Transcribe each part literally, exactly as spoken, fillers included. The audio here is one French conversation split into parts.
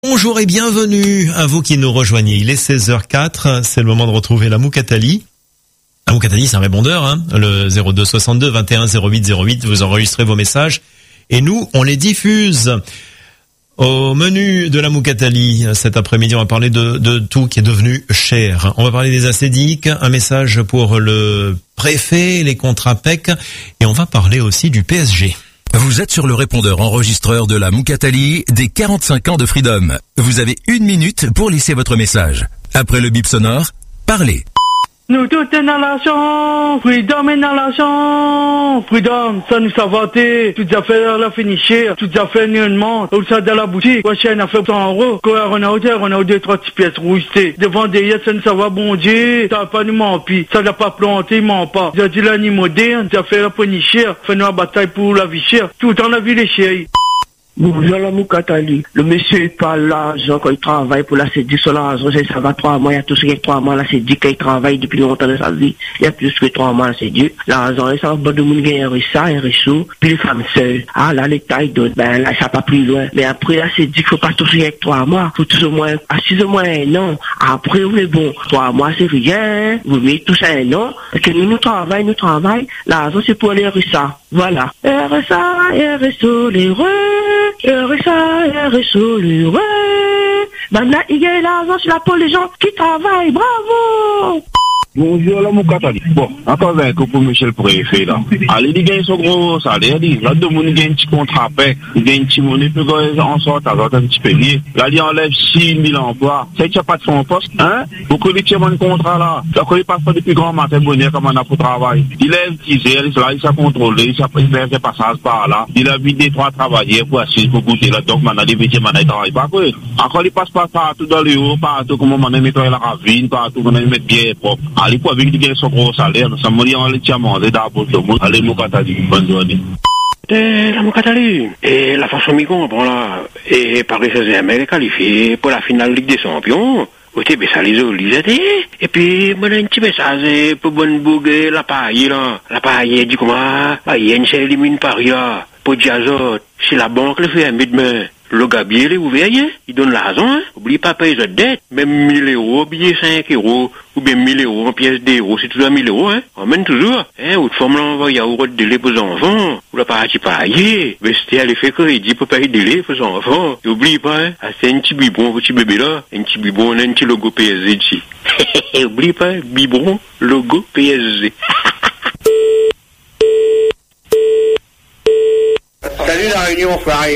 Bonjour et bienvenue à vous qui nous rejoignez. Il est seize heures quatre, c'est le moment de retrouver la Moukatali. La Moukatali, c'est un répondeur, hein, le zéro deux soixante-deux vingt et un zéro huit zéro huit. Vous enregistrez vos messages et nous, on les diffuse. Au menu de la Moukatali, cet après-midi, on va parler de, de tout qui est devenu cher. On va parler des assédiques, un message pour le préfet, les contrats P E C, et on va parler aussi du P S G. Vous êtes sur le répondeur enregistreur de la Moukatali des quarante-cinq ans de Freedom. Vous avez une minute pour laisser votre message. Après le bip sonore, parlez. Nous tous dans l'argent, Freedom est dans l'argent, Freedom, ça nous savater, toutes les affaires la finisher, toutes les affaires nullement, ou ça dans la boutique, quoi chaîne affaire cent euros, quoi on a hauteur, on a deux, trois petites pièces rouges, devant des yeux, ça nous ça va bon Dieu, ça va pas nous mentir, ça n'a pas planté, il ment pas, j'ai dit l'année moderne, des affaires la finisher, fait une bataille pour la vie chère, tout en la vie les chéris. Bonjour la Moukatali. Le monsieur est pas l'argent quand il travaille pour la C D I sur l'argent, ça va trois mois, il y a tout ce qui est trois mois la C D I qu'il travaille depuis longtemps dans sa vie. Il y a plus que trois mois la C D I. L'argent, ça va de monde gagner ça, un réseau, puis les femmes seules. Ah là, les tailles d'autres, ben là, ça va pas plus loin. Mais après la C D I, il faut pas tout ce qui est trois mois. Faut tout au moins, à six au moins un an. Après, vous les bon. Trois mois, c'est rien. Vous mettez tout ça un an. Parce que nous, nous travaillons, nous travaillons. L'argent, c'est pour les R S A. Voilà. R S A, R S O, les re. R S A, R S O, les re. Maintenant, il y a l'argent sur la peau des gens qui travaillent. Bravo! Bonjour la Moukatali. Bon, encore un coup pour Michel Préfet là. Allez, il gagne son gros salaire, là, deux monde gagne un petit contrat P E C, il gagne un petit monnaie, puis en sorte à un petit payé. Là, il enlève six mille emplois. C'est qu'il n'y a pas de fonds en poste, hein? Beaucoup de tiers de contrat là. Là, quand il passe pas depuis grand matin bonheur comme on a pour travail. Il lève teaser, là, il s'est contrôlé, il s'est fait passage par là. Il a vidé trois travailleurs pour assis, pour goûter là. Donc, maintenant, les métiers, maintenant, il travaille pas, quoi. Encore, il passe pas partout dans le haut, partout, comme on a nettoyé la ravine, partout, on a mis bien propre. Allez, pour avec qui son gros salaire, ça m'a dit on les tient manger d'abord tout le monde. Allez, Moukatali, bonne journée. Eh, la Moukatali, et la façon mi comprend là, et Paris seizième est qualifié pour la finale Ligue des Champions. Ou t'es ça les olisés, et puis, moi, un petit message pour bonne bougue, la paille, là. La paille, dit comment, il y a une seule élimine Paris, là. Pour Diazot, si la banque le fait un peu demain. Le gabier, il est ouvert, hein? Il donne l'argent, hein? Oublie pas payer sa dette. Même mille euros, billet cinq euros, ou bien mille euros en pièces d'euros, c'est toujours mille euros, hein? Emmène toujours, hein? Ou de forme l'envoie, il y a ou de délai pour les enfants. Ou la partie payer. Mais c'était à l'effet crédit pour payer délai pour les enfants. Et oublie pas, hein? Ah, c'est un petit biberon, un petit bébé là. Un petit biberon, un petit logo P S G ici. Oublie pas, biberon, logo P S G. Salut la réunion, Farid.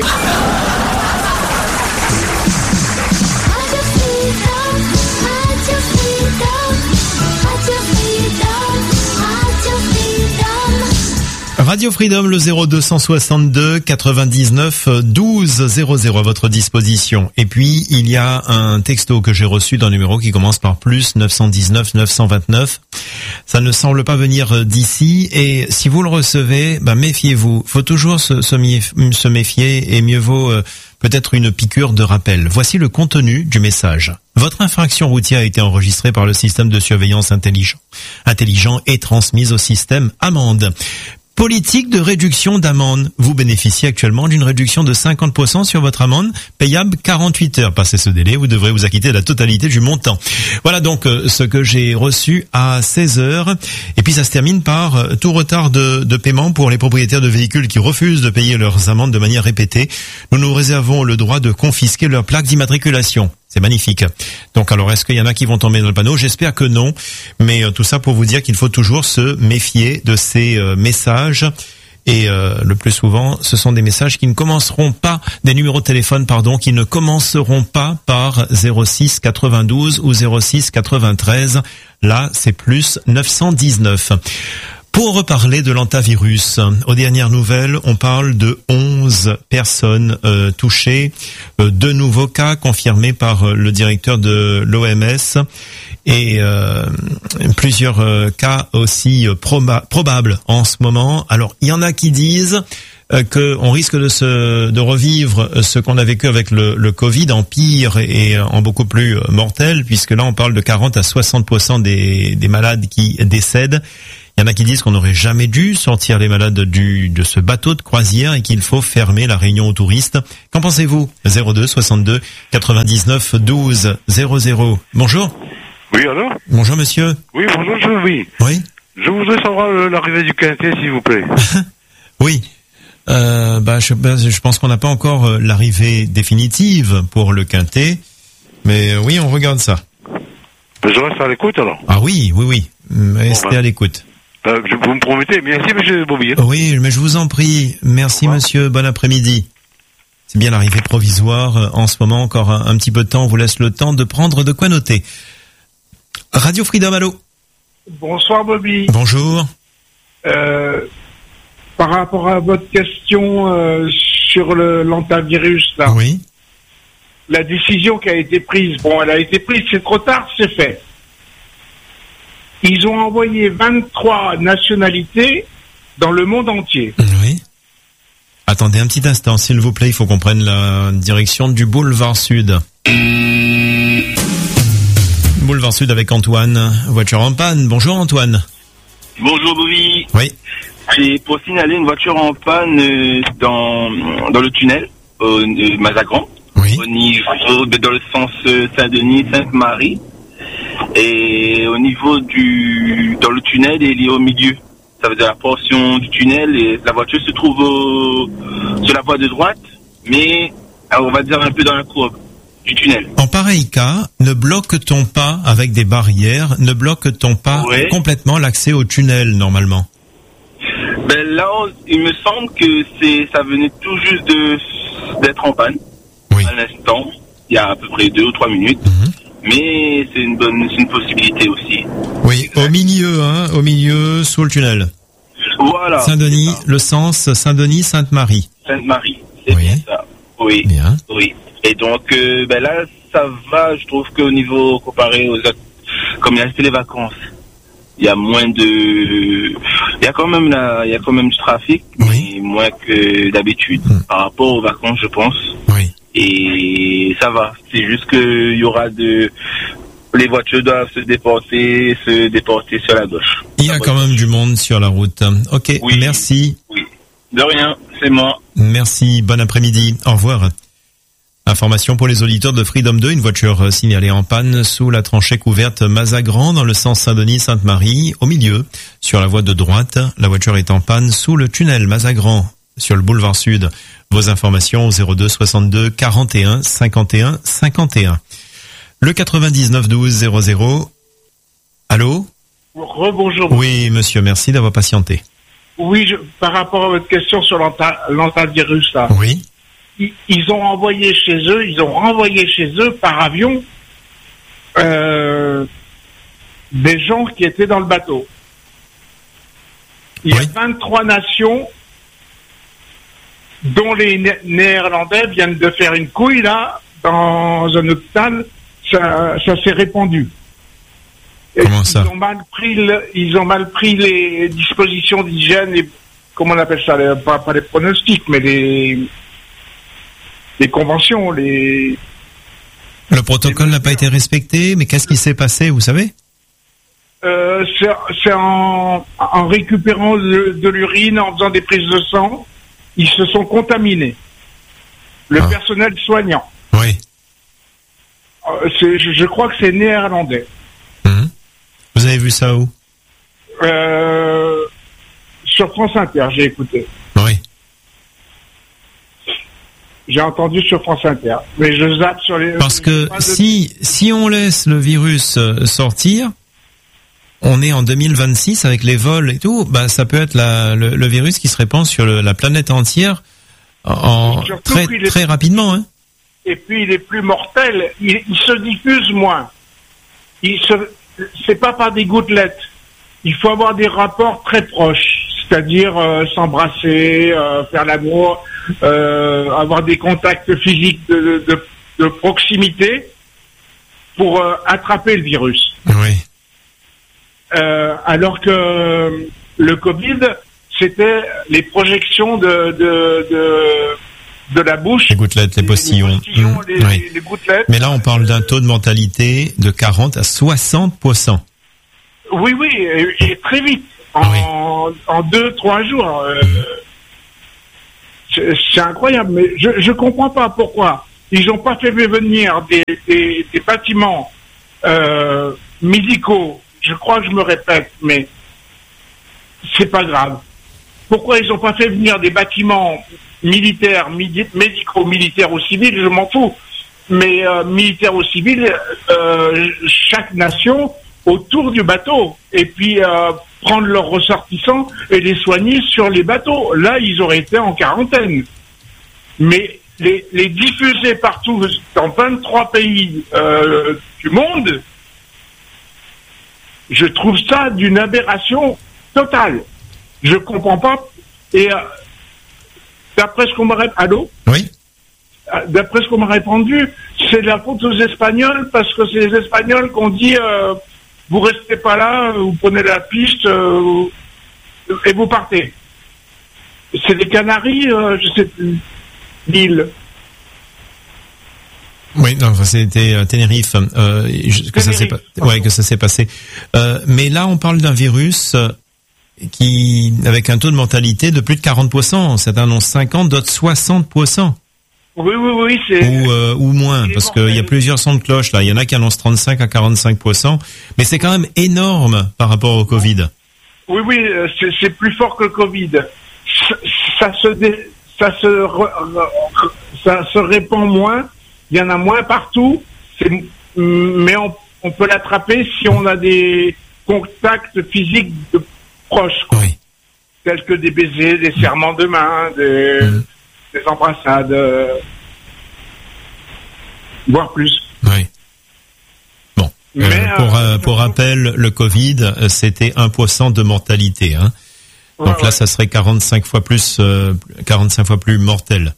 Radio Freedom, le zéro deux soixante-deux quatre-vingt-dix-neuf douze zéro zéro à votre disposition. Et puis, il y a un texto que j'ai reçu d'un numéro qui commence par plus neuf cent dix-neuf neuf cent vingt-neuf. Ça ne semble pas venir d'ici. Et si vous le recevez, bah, méfiez-vous. Faut toujours se, se méfier et mieux vaut euh, peut-être une piqûre de rappel. Voici le contenu du message. Votre infraction routière a été enregistrée par le système de surveillance intelligent, intelligent et transmise au système amende. Politique de réduction d'amende. Vous bénéficiez actuellement d'une réduction de cinquante pour cent sur votre amende, payable quarante-huit heures. Passé ce délai, vous devrez vous acquitter de la totalité du montant. Voilà donc euh, ce que j'ai reçu à seize heures. Et puis ça se termine par euh, tout retard de, de paiement pour les propriétaires de véhicules qui refusent de payer leurs amendes de manière répétée. Nous nous réservons le droit de confisquer leur plaque d'immatriculation. C'est magnifique. Donc alors, est-ce qu'il y en a qui vont tomber dans le panneau? J'espère que non. Mais euh, tout ça pour vous dire qu'il faut toujours se méfier de ces euh, messages. Et euh, le plus souvent, ce sont des messages qui ne commenceront pas, des numéros de téléphone, pardon, qui ne commenceront pas par zéro six quatre-vingt-douze ou zéro six quatre-vingt-treize. Là, c'est plus neuf cent dix-neuf. Pour reparler de l'antavirus, aux dernières nouvelles, on parle de onze personnes euh, touchées, euh, deux nouveaux cas confirmés par euh, le directeur de l'O M S et euh, plusieurs euh, cas aussi euh, proba- probables en ce moment. Alors, il y en a qui disent euh, qu'on risque de se de revivre ce qu'on a vécu avec le, le Covid en pire et, et en beaucoup plus mortel, puisque là, on parle de quarante à soixante pour cent des, des malades qui décèdent. Il y en a qui disent qu'on n'aurait jamais dû sortir les malades du de ce bateau de croisière et qu'il faut fermer la Réunion aux touristes. Qu'en pensez-vous? zéro deux soixante-deux quatre-vingt-dix-neuf douze zéro zéro. Bonjour. Oui, allô? Bonjour monsieur. Oui, bonjour, je, oui. Oui. Je voudrais savoir euh, l'arrivée du Quintet, s'il vous plaît. Oui. Euh, bah, je, bah, je pense qu'on n'a pas encore euh, l'arrivée définitive pour le Quintet. Mais euh, oui, on regarde ça. Je reste à l'écoute, alors. Ah oui, oui, oui. Restez Bon, ben. à l'écoute. Euh, je, vous me promettez. Merci, monsieur Bobby. Oui, mais je vous en prie. Merci, monsieur. Bon après-midi. C'est bien l'arrivée provisoire. En ce moment, encore un, un petit peu de temps. On vous laisse le temps de prendre de quoi noter. Radio Freedom, allô? Bonsoir, Bobby. Bonjour. Euh, par rapport à votre question euh, sur le, l'antivirus, là. Oui. La décision qui a été prise, bon, elle a été prise, c'est trop tard, c'est fait. Ils ont envoyé vingt-trois nationalités dans le monde entier. Oui. Attendez un petit instant, s'il vous plaît, il faut qu'on prenne la direction du boulevard Sud. Boulevard Sud avec Antoine, voiture en panne. Bonjour Antoine. Bonjour Bobby. Oui. C'est pour signaler une voiture en panne euh, dans, dans le tunnel, au euh, Mazagran, Oui. au niveau, dans le sens euh, Saint-Denis-Sainte-Marie. Et au niveau du, dans le tunnel, il est au milieu. Ça veut dire la portion du tunnel et la voiture se trouve au, sur la voie de droite, mais on va dire un peu dans la courbe du tunnel. En pareil cas, ne bloque-t-on pas avec des barrières, ne bloque-t-on pas Ouais. complètement l'accès au tunnel normalement? Ben là, on- il me semble que c'est, ça venait tout juste de, d'être en panne. Oui. À l'instant, il y a à peu près deux ou trois minutes. Mhm. Mais c'est une bonne, c'est une possibilité aussi. Oui, au milieu, hein, au milieu, sous le tunnel. Voilà. Saint-Denis, C'est ça. le sens Saint-Denis-Sainte-Marie. Sainte-Marie. C'est Oui. bien ça. Oui. Bien. Oui. Et donc, euh, ben là, ça va, je trouve qu'au niveau, comparé aux autres, comme il y a resté les vacances, il y a moins de, il y a quand même la, il y a quand même du trafic, Oui. mais moins que d'habitude. Mm. Par rapport aux vacances, je pense. Oui. Et ça va. C'est juste qu'il y aura de, les voitures doivent se déporter, se déporter sur la gauche. Il y a quand même du monde sur la route. Ok, Oui. merci. Oui. De rien, c'est moi. Merci, bon après-midi. Au revoir. Information pour les auditeurs de Freedom deux, une voiture signalée en panne sous la tranchée couverte Mazagran dans le sens Saint-Denis-Sainte-Marie, au milieu, sur la voie de droite. La voiture est en panne sous le tunnel Mazagran, sur le boulevard Sud. Vos informations au zéro deux soixante-deux quarante et un cinquante et un cinquante et un. Le quatre-vingt-dix-neuf douze zéro zéro. Allô? Rebonjour. Oui, monsieur, merci d'avoir patienté. Oui, je, par rapport à votre question sur l'anta- l'antivirus, là. Oui. Ils, ils ont envoyé chez eux, ils ont renvoyé chez eux par avion euh, des gens qui étaient dans le bateau. Il y Oui. a vingt-trois nations dont les Né- Néerlandais viennent de faire une couille, là, dans un hôpital, ça, ça s'est répandu. Et Comment ça? Ils ont mal pris, le- ils ont mal pris les dispositions d'hygiène, et comment on appelle ça, les- pas, pas les pronostics, mais les, les conventions, les... Le protocole n'a pas été respecté, mais qu'est-ce qui s'est passé, vous savez? Euh, c'est c'est en, en récupérant de, de l'urine, en faisant des prises de sang, ils se sont contaminés. Le Ah. personnel soignant. Oui. Euh, c'est- je, je crois que c'est néerlandais. Mhm. Vous avez vu ça où? Euh, sur France Inter, j'ai écouté. Oui. J'ai entendu sur France Inter. Mais je zappe sur les... Parce que pas de- si si on laisse le virus euh, sortir, on est en deux mille vingt-six avec les vols et tout, bah ça peut être la, le, le virus qui se répand sur le, la planète entière en Surtout très qu'il est- très rapidement. Hein. Et puis il est plus mortel, il, il se diffuse moins. Il se, c'est pas par des gouttelettes. Il faut avoir des rapports très proches, c'est-à-dire euh, s'embrasser, euh, faire l'amour, euh, avoir des contacts physiques de, de, de proximité pour euh, attraper le virus. Oui. Euh, alors que le Covid, c'était les projections de de de, de la bouche, Les gouttelettes, les postillons. les, postillons, Mmh. les, Oui. les gouttelettes. Mais là, on parle d'un taux de mortalité de quarante à soixante pour cent. Oui, oui, et, et très vite. en, oui. en deux, trois jours. Euh, c'est, c'est incroyable, mais je je comprends pas pourquoi ils n'ont pas fait venir des, des, des bâtiments euh, médicaux. Je crois que je me répète, mais c'est pas grave. Pourquoi ils n'ont pas fait venir des bâtiments militaires, midi- médicaux, militaires ou civils, je m'en fous. Mais euh, militaires ou civils, euh, chaque nation autour du bateau. Et puis euh, prendre leurs ressortissants et les soigner sur les bateaux. Là, ils auraient été en quarantaine. Mais les, les diffuser partout dans vingt-trois pays euh, du monde, je trouve ça d'une aberration totale. Je comprends pas. Et euh, d'après ce qu'on m'a répondu, allô ? Oui. D'après ce qu'on m'a répondu, c'est la faute aux Espagnols parce que c'est les Espagnols qui ont dit euh, vous restez pas là, vous prenez la piste euh, et vous partez. C'est des Canaries, euh, je sais plus, l'île. Oui, non, enfin, c'était euh, Tenerife, euh, que, Tenerife ça s'est pa- ouais, que ça s'est passé. Euh, mais là, on parle d'un virus euh, qui, avec un taux de mortalité de plus de quarante pour cent. Certains annoncent cinquante, d'autres soixante pour cent. Oui, oui, oui, c'est... Ou, euh, ou moins, parce qu'il y a plusieurs sons de cloche, là. Il y en a qui annoncent trente-cinq à quarante-cinq pour cent. Mais c'est quand même énorme par rapport au Covid. Oui, oui, c'est, c'est plus fort que le Covid. Ça, ça se, dé, ça se, ça se répand moins. Il y en a moins partout. C'est, mais on, on peut l'attraper si on a des contacts physiques de proches, quoi. Oui. Tels que des baisers, des serrements de main, des... Mmh. des embrassades, euh, voire plus. Oui. Bon. Mais, euh, pour, euh, pour rappel, le Covid, c'était un pour cent de mortalité, hein. Donc ouais, là, ouais. Ça serait quarante-cinq fois plus, euh, quarante-cinq fois plus mortel.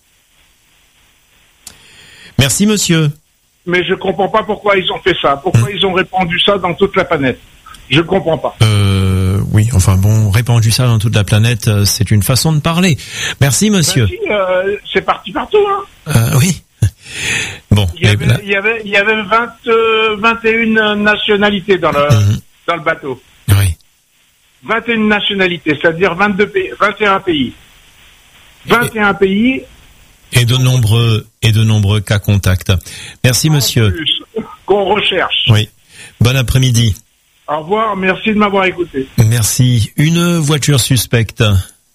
Merci, monsieur. Mais je comprends pas pourquoi ils ont fait ça. Pourquoi hum. ils ont répandu ça dans toute la planète. Je comprends pas. Euh, oui, enfin bon, répandu ça dans toute la planète, euh, c'est une façon de parler. Merci, monsieur. Ben si, euh, c'est parti partout, hein. Euh, oui. Bon. Il y avait, là... il y avait, il y avait vingt, euh, vingt et une nationalités dans le, mmh. dans le bateau. Oui. vingt et une nationalités, c'est-à-dire vingt-deux pays, vingt et un pays. vingt et un et... pays. Et de nombreux, et de nombreux cas contacts. Merci, monsieur. Plus, qu'on recherche. Oui. Bon après-midi. Au revoir, merci de m'avoir écouté. Merci. Une voiture suspecte. Allô ?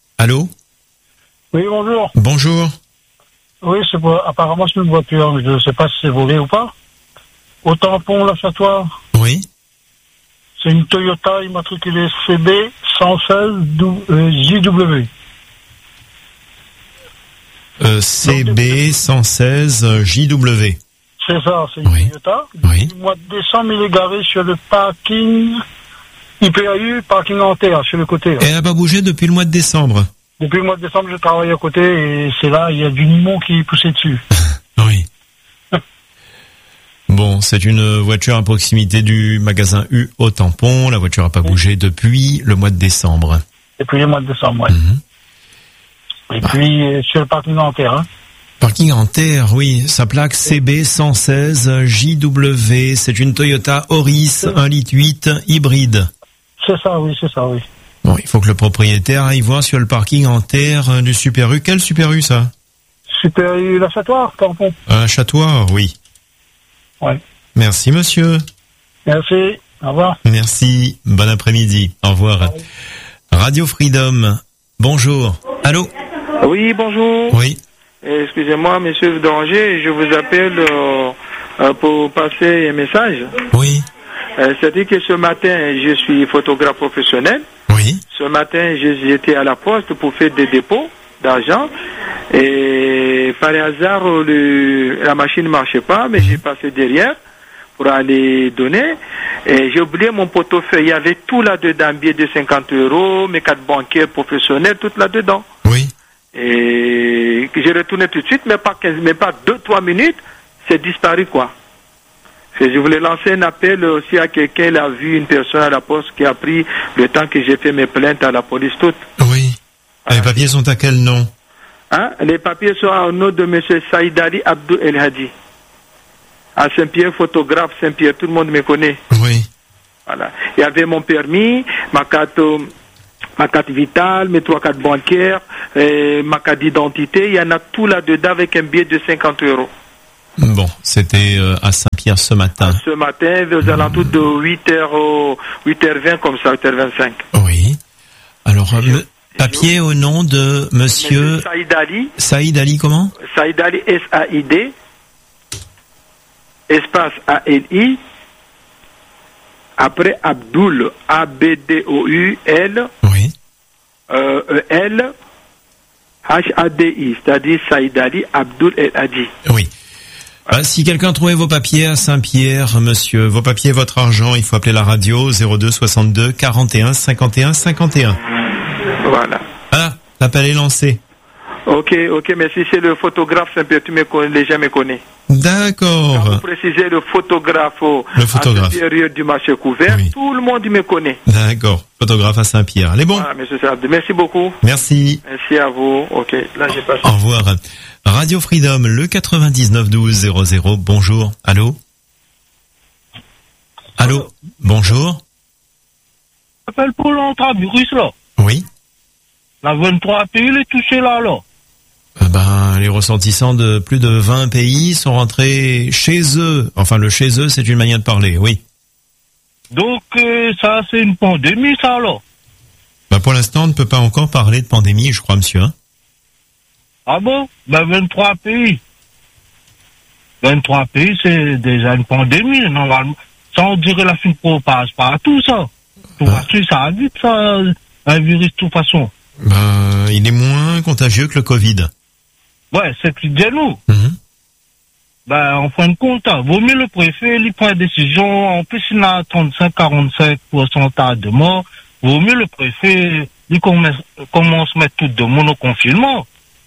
Oui, bonjour. Bonjour. Oui, c'est pour, apparemment c'est une voiture, je ne sais pas si c'est volé ou pas. Au tampon, la Chatoire. Oui. C'est une Toyota immatriculée C B cent seize J W. Euh, C B cent seize J W. C'est ça, c'est une oui. Toyota. Oui. Au mois de décembre, il est garé sur le parking I P A U, parking en terre, sur le côté. Là. Et elle n'a pas bougé depuis le mois de décembre. Depuis le mois de décembre, je travaille à côté et c'est là, il y a du limon qui est poussé dessus. Oui. Bon, c'est une voiture à proximité du magasin U au tampon. La voiture n'a pas oui. bougé depuis le mois de décembre. Depuis le mois de décembre, oui. Mm-hmm. Et bah. puis, euh, sur le parking en terre, hein. Parking en terre, oui. Sa plaque C B cent seize J W. C'est une Toyota Auris un litre huit hybride. C'est ça, oui, c'est ça, oui. Bon, il faut que le propriétaire aille voir sur le parking en terre du Super U. Quel Super U, ça ? Super U, la Chatoire, tampon. Un Chatoire, oui. Ouais. Merci, monsieur. Merci. Au revoir. Merci. Bon après-midi. Au revoir. Oui. Radio Freedom. Bonjour. Allô ? Oui, bonjour. Oui. Excusez-moi, monsieur Danger, je vous appelle euh, pour passer un message. Oui. Euh, c'est-à-dire que ce matin, je suis photographe professionnel. Oui. Ce matin, j'étais à la poste pour faire des dépôts d'argent. Et par hasard, le, la machine ne marchait pas, mais j'ai passé derrière pour aller donner. Et j'ai oublié mon portefeuille. Il y avait tout là-dedans, billets de cinquante euros, mes cartes bancaires professionnelles, tout là-dedans. Oui. Et que j'ai retourné tout de suite, mais pas quinze, mais pas deux, trois minutes, c'est disparu, quoi. Je voulais lancer un appel aussi à quelqu'un, il a vu une personne à la poste qui a pris le temps que j'ai fait mes plaintes à la police toute. Oui. Les papiers sont à quel nom? Hein? Les papiers sont au nom de M. Saïdali Abdou El Hadi. À Saint-Pierre, photographe Saint-Pierre, tout le monde me connaît. Oui. Voilà. Il y avait mon permis, ma carte ma carte vitale, mes trois cartes bancaires, et ma carte d'identité. Il y en a tout là-dedans avec un billet de cinquante euros. Bon, c'était euh, à Saint-Pierre ce matin. Ce matin, aux alentours de huit heures, huit heures vingt, comme ça, huit heures vingt-cinq. Oui. Alors, euh, papier au nom de monsieur... Saïd Ali. Saïd Ali, comment? Saïd Ali, S A I D, espace A L I, après Abdoul, A B D O U L, oui. euh, E L, H A D I, c'est-à-dire Saïd Ali, Abdoul El Hadji. Oui. Bah, si quelqu'un trouvait vos papiers à Saint-Pierre, monsieur, vos papiers, votre argent, il faut appeler la radio zéro deux soixante-deux quarante et un cinquante et un cinquante et un. Voilà. Ah, l'appel est lancé. Ok, ok, mais si c'est le photographe Saint-Pierre, tu me connais, les gens me connaissent. D'accord. Vous précisez le photographe, le photographe. à l'intérieur du marché couvert, oui. Tout le monde me connaît. D'accord, photographe à Saint-Pierre. Allez, bon. Voilà, monsieur Sarde. Merci beaucoup. Merci. Merci à vous. Ok, là j'ai pas. Au revoir. Radio Freedom, le quatre-vingt-dix-neuf douze zéro zéro. Bonjour. Allô? Allô? Bonjour. Appelle pour l'antivirus, là. Oui. La vingt-trois pays, il est touché là, là. Euh ben, les ressortissants de plus de vingt pays sont rentrés chez eux. Enfin, le chez eux, c'est une manière de parler, oui. Donc, euh, ça, c'est une pandémie, ça, là. Ben, pour l'instant, on ne peut pas encore parler de pandémie, je crois, monsieur. Hein. Ah bon? Ben, vingt-trois pays. vingt-trois pays, c'est déjà une pandémie, normalement. Ça, on dirait la fin passe partout, ça. Tout ah. Partout, ça a vite, ça, un virus, de toute façon. Ben, il est moins contagieux que le Covid. Ouais, c'est plus de nous. Mm-hmm. Ben, en fin de compte, hein, vaut mieux le préfet, il prend une décision, en plus il a trente-cinq à quarante-cinq pour cent de morts, vaut mieux le préfet, il commence, commence à mettre tout de monde au confinement.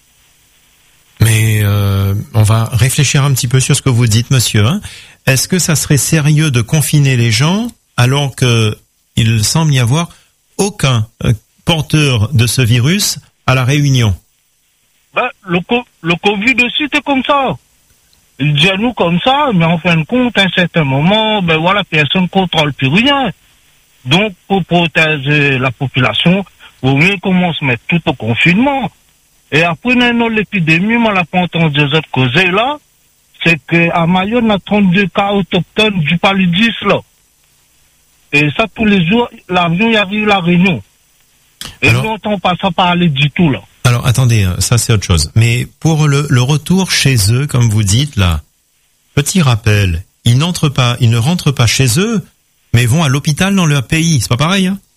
Mais euh, on va réfléchir un petit peu sur ce que vous dites, monsieur. Hein. Est-ce que ça serait sérieux de confiner les gens alors que il semble y avoir aucun euh, porteur de ce virus à la Réunion? Ben, le, le Covid aussi, c'était comme ça. Il dit à nous comme ça, mais en fin de compte, à un certain moment, ben voilà, personne ne contrôle plus rien. Donc, pour protéger la population, vaut mieux qu'on se mette tout au confinement. Et après, non, l'épidémie, on l'a pas entendu des autres causer là, c'est qu'à Mayotte, on a trente-deux cas autochtones du paludisme, là. Et ça, tous les jours, l'avion y arrive à la Réunion. Et nous, on n'entend pas ça parler du tout, là. Alors, attendez, ça c'est autre chose. Mais pour le, le retour chez eux, comme vous dites, là, petit rappel, ils n'entrent pas, ils ne rentrent pas chez eux, mais vont à l'hôpital dans leur pays. C'est pas pareil, hein?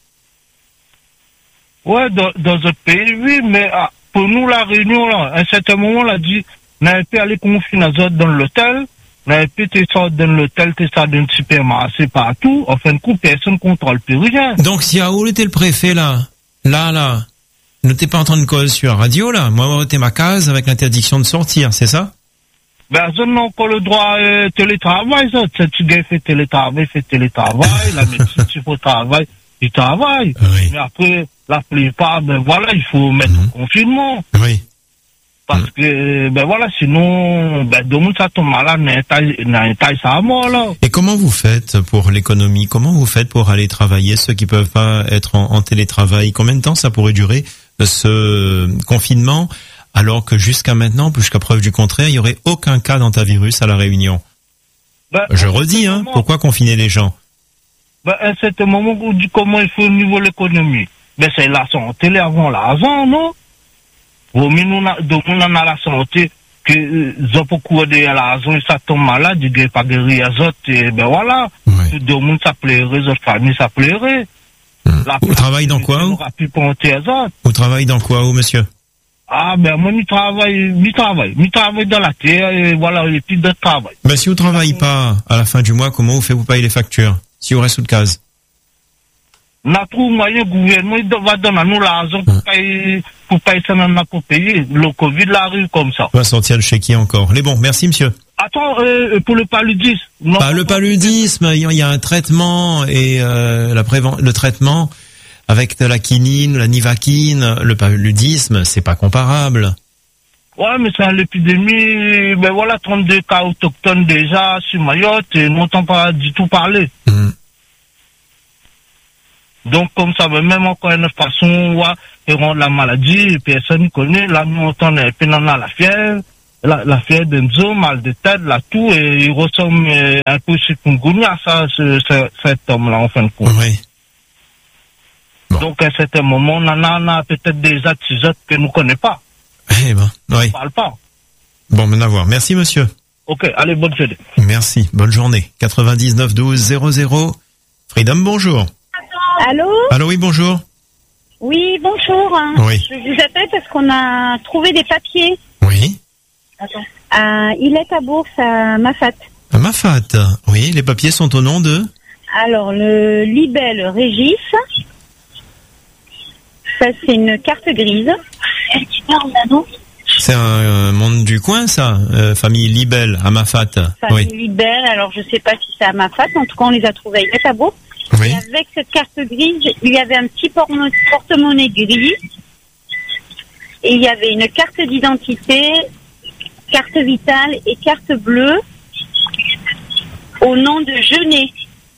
Ouais, dans, dans notre pays, oui, mais ah, pour nous, la Réunion, là, à un certain moment, on a dit, n'avez pas aller confiner les autres dans l'hôtel, n'avez pas été sorti dans l'hôtel, t'es sorti d'un supermarché partout, en fin de compte, personne ne contrôle plus rien. Donc, si à où était le préfet, là, là, là, ne t'es pas en train de causer sur la radio, là. Moi, j'étais ma case avec l'interdiction de sortir, c'est ça? Ben, ça n'a encore le droit euh, télétravail, ça. Si tu gars fait télétravail, fait télétravail. La médecine, tu faut travailler, il travaille. Oui. Mais après, la plupart, ben voilà, il faut mettre mmh. au confinement. Oui. Parce mmh. que, ben voilà, sinon, ben, demain, ça tombe malade, n'a taille ça mort, là. Et comment vous faites pour l'économie? Comment vous faites pour aller travailler, ceux qui peuvent pas être en, en télétravail? Combien de temps ça pourrait durer, ce confinement, alors que jusqu'à maintenant, jusqu'à preuve du contraire, il n'y aurait aucun cas d'antivirus à la Réunion? Ben, Je redis, hein, moment, pourquoi confiner les gens? Ben, à un certain moment, on dit comment il faut au niveau de l'économie. Ben, c'est la santé, avant l'argent, non? Au mieux, nous, on a la santé, que, ils ont beaucoup de l'argent, ça tombe malade, ils ne pas guérir les autres, et ben voilà. Oui. Tout le monde, ça plairait, les autres familles, ça plairait. Vous travaillez dans quoi, où? Vous travaillez dans quoi, où, monsieur? Ah, ben, moi, je travaille, je travaille, je travaille dans la terre, et voilà, les petits de travail. Ben, si vous travaillez pas à la fin du mois, comment vous faites-vous payer les factures? Si vous restez sous de case? On a trouvé moyen, le gouvernement, il va donner à nous l'argent pour payer, pour payer ça, on a pour payer. Le Covid, là, arrive comme ça. On va sortir le chéquier encore. Les bons, merci, monsieur. Attends, euh, pour le paludisme. Non, bah, le paludisme, il y a un traitement et euh, la préven- le traitement avec de la quinine, la nivaquine, le paludisme, c'est pas comparable. Ouais, mais c'est l'épidémie, ben voilà, trente-deux cas autochtones déjà sur Mayotte et on n'entend pas du tout parler. Mmh. Donc, comme ça, ben, même encore une façon, ouais, et rendre la maladie, personne ne connaît, là, nous, on entend, et puis, on a la fièvre, la, la fièvre d'Enzo, mal de tête, là, tout, et il ressemble euh, un peu sur Kungunya, ça, ce, ce, cet homme-là, en fin de compte. Oui. Bon. Donc, à un certain moment, on en a, on a peut-être des épisodes que nous ne connaissons pas. Eh ben, oui. On ne parle pas. Bon, maintenant, à voir. Merci, monsieur. Ok, allez, bonne journée. Merci, bonne journée. quatre-vingt-dix-neuf douze zéro zéro. Freedom, bonjour. Allô? Allô, oui, bonjour. Oui, bonjour. Oui. Je vous appelle parce qu'on a trouvé des papiers. Oui. Attends. À Ilette à Bourse, à Mafat. À Mafat. Oui, les papiers sont au nom de? Alors, le Libel Régis. Ça, c'est une carte grise. C'est un, un monde du coin, ça, euh, famille Libel, à Mafat. Famille Oui. Libel, alors je sais pas si c'est à Mafat, en tout cas on les a trouvés à Ilette à Bourse. Oui. Et avec cette carte grise, il y avait un petit porte- porte-monnaie gris. Et il y avait une carte d'identité, carte vitale et carte bleue au nom de Genet.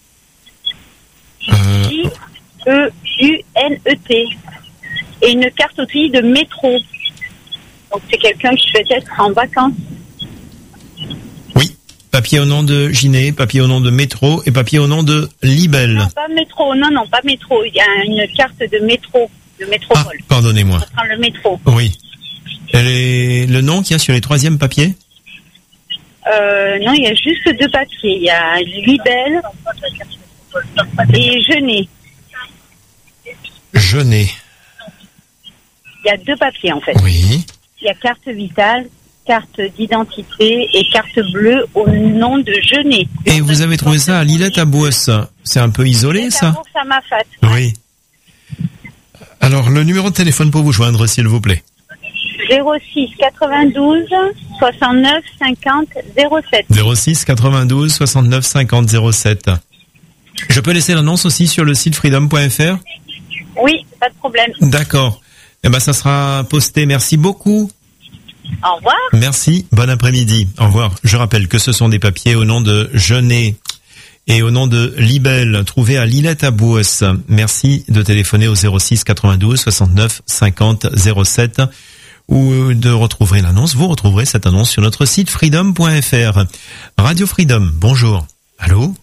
Euh, J E U N E T. Et une carte aussi de métro. Donc c'est quelqu'un qui peut être en vacances. oui. Papier au nom de Ginet, papier au nom de Métro et papier au nom de Libel. Non, pas métro, non, non, pas métro. Il y a une carte de métro, de Ah, métropole. pardonnez-moi. Ça prend le métro. Oui. Elle est... Le nom qu'il y a sur les troisièmes papiers? Euh, non, il y a juste deux papiers. Il y a Libel et Genet. Genet. Il y a deux papiers en fait. Oui. Il y a carte vitale, carte d'identité et carte bleue au nom de Genet. Et vous avez trouvé ça à Lillette à Boisse. C'est un peu isolé, ça? Ça m'a fait. Oui. Alors, le numéro de téléphone pour vous joindre, s'il vous plaît. zéro six quatre-vingt-douze soixante-neuf cinquante zéro sept. zéro six quatre-vingt-douze soixante-neuf cinquante zéro sept. Je peux laisser l'annonce aussi sur le site freedom point f r? Oui, pas de problème. D'accord. Eh ben, ça sera posté. Merci beaucoup. Au revoir. Merci. Bon après-midi. Au revoir. Je rappelle que ce sont des papiers au nom de Genet et au nom de Libel, trouvés à Lillette à Boisse. Merci de téléphoner au zéro six quatre-vingt-douze soixante-neuf cinquante zéro sept ou de retrouver l'annonce. Vous retrouverez cette annonce sur notre site freedom point f r. Radio Freedom, bonjour. Allô?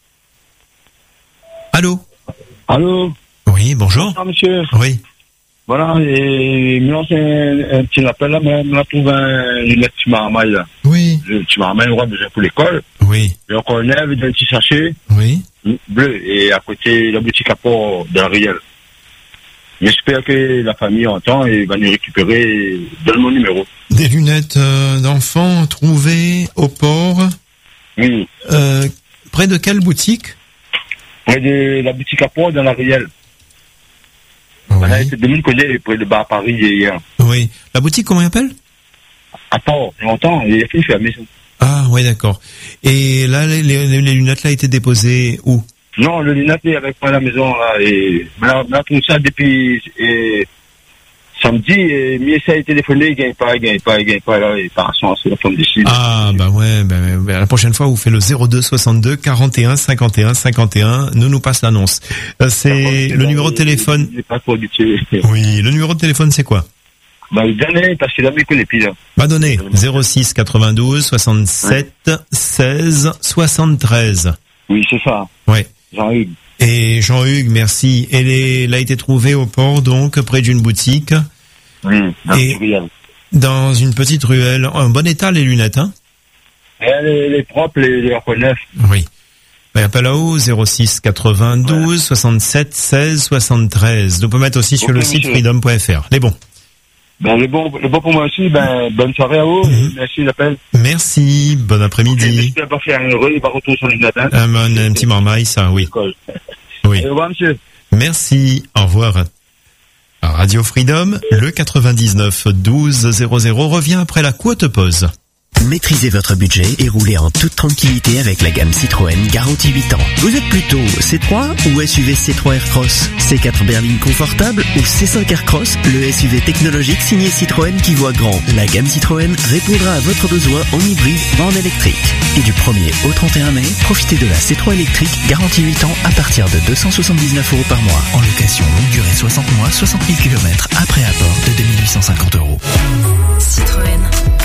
Allô? Allô? Oui, bonjour. Bonjour, monsieur. Oui. Voilà, et moi, c'est un, un petit appel là, mais on a trouvé un, une lettre qui m'a là. Oui. Le petit marmaille, on va besoin pour l'école. Oui. Et encore une lèvre, d'un petit sachet. Oui. Bleu, et à côté, la boutique à port de la Riel. J'espère que la famille entend et va nous récupérer. Donne mon numéro. Des lunettes euh, d'enfant trouvées au port. Oui. Euh, près de quelle boutique? Près de la boutique à port de la Riel. Oui. On a été deux mille connaît près de bas à Paris hier. Oui. La boutique, comment elle appelle? À port, longtemps, il a fait fermer. Ah, oui, d'accord. Et là, les, les, les lunettes là étaient déposées où? Non, le lunette est avec moi à la maison, là, et, on a, on a trouvé ça depuis, et, samedi, et, mais ça a été téléphoné, il gagne pas, il gagne pas, il gagne pas, là, et par son, c'est la forme d'ici. Ah, bah ouais, bah, bah, la prochaine fois, vous faites le zéro deux soixante-deux quarante et un cinquante et un cinquante et un, nous nous passe l'annonce. Euh, c'est le numéro de téléphone. Il n'est pas trop habitué. Oui, le numéro de téléphone, c'est quoi? Bah, il donne, parce qu'il a mis que les piles. Bah, donnez, zéro six quatre-vingt-douze soixante-sept seize soixante-treize. Oui, c'est ça. Ouais. Jean-Hugues. Et Jean-Hugues, merci. Elle, est, elle a été trouvée au port, donc, près d'une boutique. Oui, dans et dans une petite ruelle. En bon état, les lunettes, hein? Elle est, elle est propre, les, les reconnaissent. Oui. Ben, appelle là-haut, zéro six quatre-vingt-douze soixante-sept seize soixante-treize. Nous pouvons mettre aussi sur Ok, le site monsieur. freedom point f r. Les bons. Ben, le bon, le bon pour moi aussi, ben, bonne soirée à vous. Mm-hmm. Merci d'appel. Merci, bon après-midi. J'espère pas faire un heureux, il va retourner sur les lunettes, hein. Un, un, un petit marmaille, ça, oui. Oui. Au revoir, monsieur. Merci, au revoir. Radio Freedom, le quatre-vingt-dix-neuf douze zéro zéro revient après la courte pause. Maîtrisez votre budget et roulez en toute tranquillité avec la gamme Citroën garantie huit ans. Vous êtes plutôt C trois ou S U V C trois Aircross, C quatre berline confortable ou C cinq Aircross, le S U V technologique signé Citroën qui voit grand. La gamme Citroën répondra à votre besoin en hybride ou en électrique. Et du premier au trente et un mai, profitez de la C trois électrique garantie huit ans à partir de deux cent soixante-dix-neuf euros par mois. En location longue durée soixante mois, soixante mille kilomètres après apport de deux mille huit cent cinquante euros. Citroën.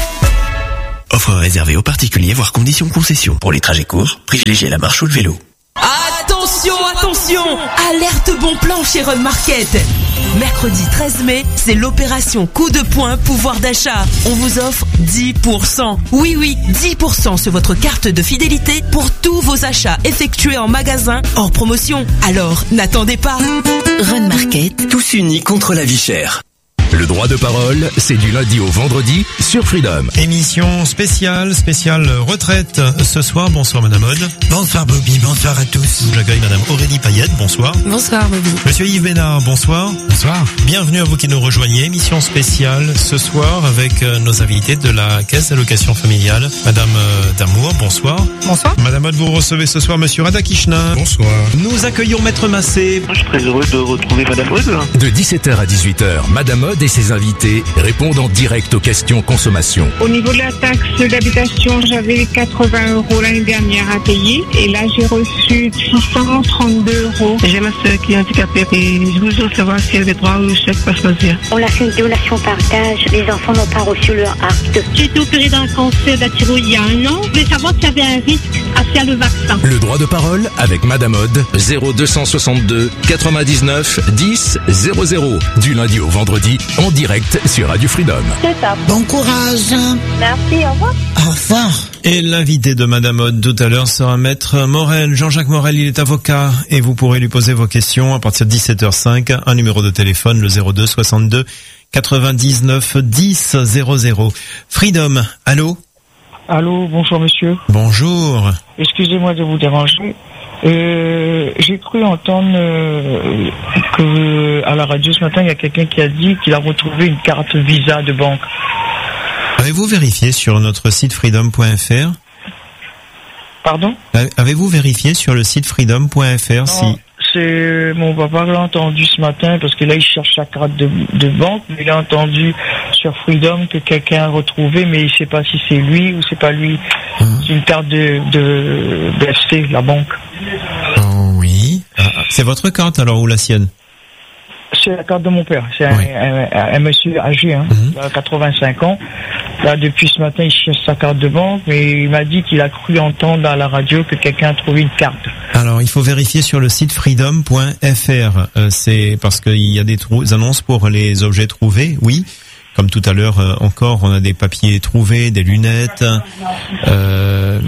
Offre réservée aux particuliers, voire conditions concession. Pour les trajets courts, privilégiez la marche ou le vélo. Attention, attention! Alerte bon plan chez Run Market. Mercredi treize mai, c'est l'opération coup de poing pouvoir d'achat. On vous offre dix pour cent. Oui, oui, dix pour cent sur votre carte de fidélité pour tous vos achats effectués en magasin hors promotion. Alors, n'attendez pas. Run Market. Tous unis contre la vie chère. Le droit de parole, c'est du lundi au vendredi sur Freedom. Émission spéciale, spéciale retraite ce soir. Bonsoir Madame Aude. Bonsoir Bobby, bonsoir à tous. J'accueille Madame Aurélie Payette, bonsoir. Bonsoir Bobby. Monsieur Yves Bénard, bonsoir. Bonsoir. Bienvenue à vous qui nous rejoignez. Émission spéciale ce soir avec nos invités de la Caisse d'allocation familiale. Madame Damour, bonsoir. Bonsoir. Madame Aude, vous recevez ce soir Monsieur Radakishna. Bonsoir. Nous accueillons Maître Massé. Je suis très heureux de retrouver Madame Aude. De dix-sept heures à dix-huit heures, Madame Aude et ses invités répondent en direct aux questions consommation. Au niveau de la taxe d'habitation, j'avais quatre-vingts euros l'année dernière à payer et là j'ai reçu six cent trente-deux euros. J'ai ma soeur qui est handicapée et je voudrais savoir si elle a droit au chèque pas choisir. On a fait une donation partage, les enfants n'ont pas reçu leur acte. J'ai été opérée d'un cancer de la thyroïde il y a un an. Je voulais savoir s'il y avait un risque à faire le vaccin. Le droit de parole avec Madame Aude, zéro deux cent soixante-deux quatre-vingt-dix-neuf dix zéro zéro. Du lundi au vendredi, en direct sur Radio Freedom. C'est ça. Bon courage. Merci, au revoir. Au revoir. Et l'invité de Madame Aude tout à l'heure sera Maître Morel. Jean-Jacques Morel, il est avocat et vous pourrez lui poser vos questions à partir de dix-sept heures cinq. Un numéro de téléphone, le zéro deux soixante-deux quatre-vingt-dix-neuf dix zéro zéro. Freedom, allô? Allô, bonjour monsieur. Bonjour. Excusez-moi de vous déranger. Euh, j'ai cru entendre euh, que à la radio ce matin, il y a quelqu'un qui a dit qu'il a retrouvé une carte Visa de banque. Avez-vous vérifié sur notre site freedom point f r? Pardon? Avez-vous vérifié sur le site freedom point f r si... C'est mon papa l'a entendu ce matin parce que là il cherche sa carte de, de banque, mais il a entendu sur Freedom que quelqu'un a retrouvé, mais il sait pas si c'est lui ou c'est pas lui. Mmh. C'est une carte de, de B F C, la banque. Oh oui. Ah, c'est votre carte alors ou la sienne? C'est la carte de mon père. C'est oui. un, un, un monsieur âgé, hein, mmh. il a quatre-vingt-cinq ans. Là, depuis ce matin, il cherche sa carte de banque, mais il m'a dit qu'il a cru entendre à la radio que quelqu'un a trouvé une carte. Alors, il faut vérifier sur le site freedom point f r. Euh, c'est parce qu'il y a des trou- annonces pour les objets trouvés, oui. Comme tout à l'heure euh, encore, on a des papiers trouvés, des lunettes. Euh,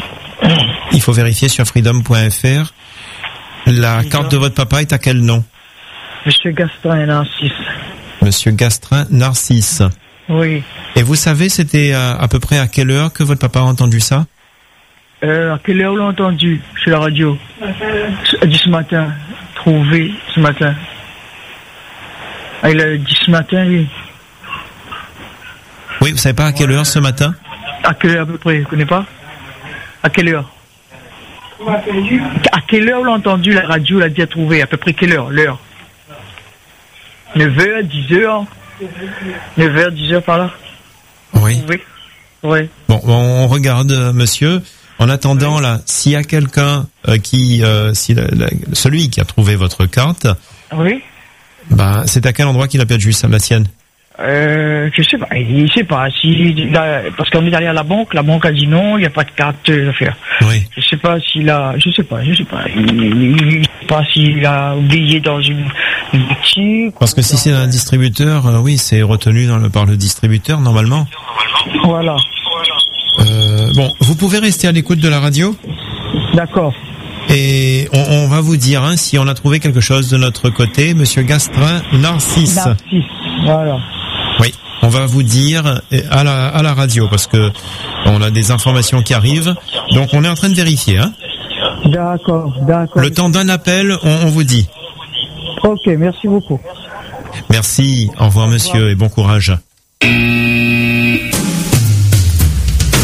il faut vérifier sur freedom point f r. La carte de votre papa est à quel nom? Monsieur Gastrin Narcisse. Monsieur Gastrin Narcisse. Oui. Et vous savez, c'était à, à peu près à quelle heure que votre papa a entendu ça? Euh, à quelle heure l'a entendu sur la radio? A dit ce matin. Trouvé ce matin. Ah, il a dit ce matin, oui. Oui, vous savez pas à quelle heure ce matin? À quelle heure à peu près? Vous connaissez pas? À quelle heure? À quelle heure l'a entendu la radio? L'a dit à trouver. À peu près quelle heure? L'heure? neuf heures, dix heures? neuf heures, dix heures par là? Oui. Oui. Oui. Bon, on regarde, euh, monsieur. En attendant, oui. Là, s'il y a quelqu'un euh, qui, euh, si la, la, celui qui a trouvé votre carte, oui. Ben, c'est à quel endroit qu'il a perdu ça, la sienne? Euh, je sais pas, il sait pas si, là, parce qu'on est allé à la banque, la banque a dit non, il n'y a pas de carte à faire. Oui. Je sais pas s'il a, je sais pas, je sais pas, il, il, il sais pas s'il a oublié dans une, une boutique. Parce que si c'est un distributeur, euh, oui, c'est retenu dans le, par le distributeur, normalement. Voilà. Euh, bon, vous pouvez rester à l'écoute de la radio? D'accord. Et on, on va vous dire, hein, si on a trouvé quelque chose de notre côté, monsieur Gastrin Narcisse. Narcisse, voilà. Oui, on va vous dire à la, à la radio parce que on a des informations qui arrivent. Donc on est en train de vérifier. Hein. D'accord, d'accord. Le temps d'un appel, on, on vous dit. Ok, merci beaucoup. Merci, au revoir monsieur et bon courage.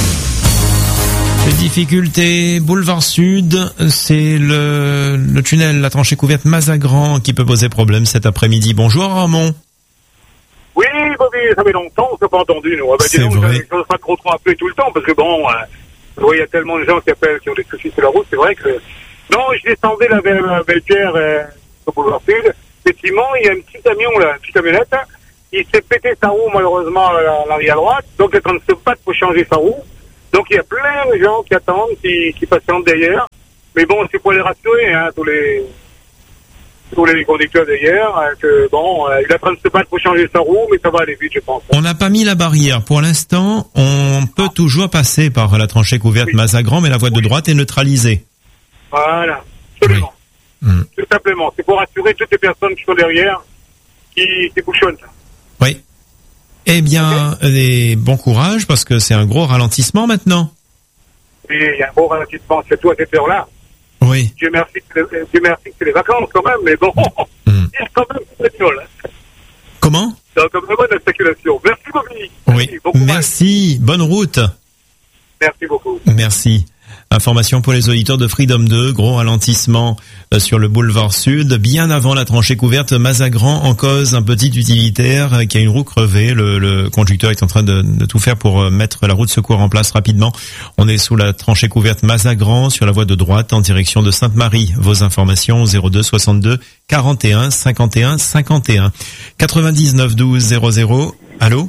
difficulté, boulevard Sud, c'est le, le tunnel, la tranchée couverte Mazagran qui peut poser problème cet après-midi. Bonjour Ramon. Oui, Bobby, ça fait longtemps, on s'est pas entendu, nous. Ah, ben, C'est dis donc, vrai. je ne pas trop trop appeler tout le temps, parce que bon, euh, oui, il y a tellement de gens qui appellent, qui ont des soucis sur la route, c'est vrai que... Non, je descendais là vers la Beltière, euh, au boulevard Sud. Effectivement, il y a un petit camion, là, une petite camionnette. Il s'est pété sa roue, malheureusement, à l'arrière droite. Donc, il est en train de se battre pour changer sa roue. Donc, il y a plein de gens qui attendent, qui, qui patientent derrière. Mais bon, c'est pour les rassurer, hein, tous les, tous les conducteurs derrière, hein, que bon, euh, il est en train de se battre pour changer sa roue, mais ça va aller vite, je pense. On n'a pas mis la barrière. Pour l'instant, on peut toujours passer par la tranchée couverte Mazagran, mais la voie de droite est neutralisée. Voilà, absolument. Mm. Tout simplement. C'est pour rassurer toutes les personnes qui sont derrière, qui, qui bouchonnent. Oui. Eh bien, et bon courage, parce que c'est un gros ralentissement maintenant. Et il y a un beau ralentissement, surtout à cette heure-là. Oui. Dieu merci, que- Dieu merci que c'est les vacances quand même, mais bon, il y a quand même une bagnole. Comment? Il y a quand même une circulation. Merci, Bobby. Oui. Merci. Bonne route. Merci beaucoup. Merci. Information pour les auditeurs de Freedom deux, gros ralentissement euh, sur le boulevard Sud, bien avant la tranchée couverte Mazagran, en cause un petit utilitaire euh, qui a une roue crevée. Le, le conducteur est en train de, de tout faire pour euh, mettre la roue de secours en place rapidement. On est sous la tranchée couverte Mazagran, sur la voie de droite en direction de Sainte-Marie. Vos informations au zéro deux soixante-deux quarante et un cinquante et un cinquante et un quatre-vingt-dix-neuf douze zéro zéro. Allô?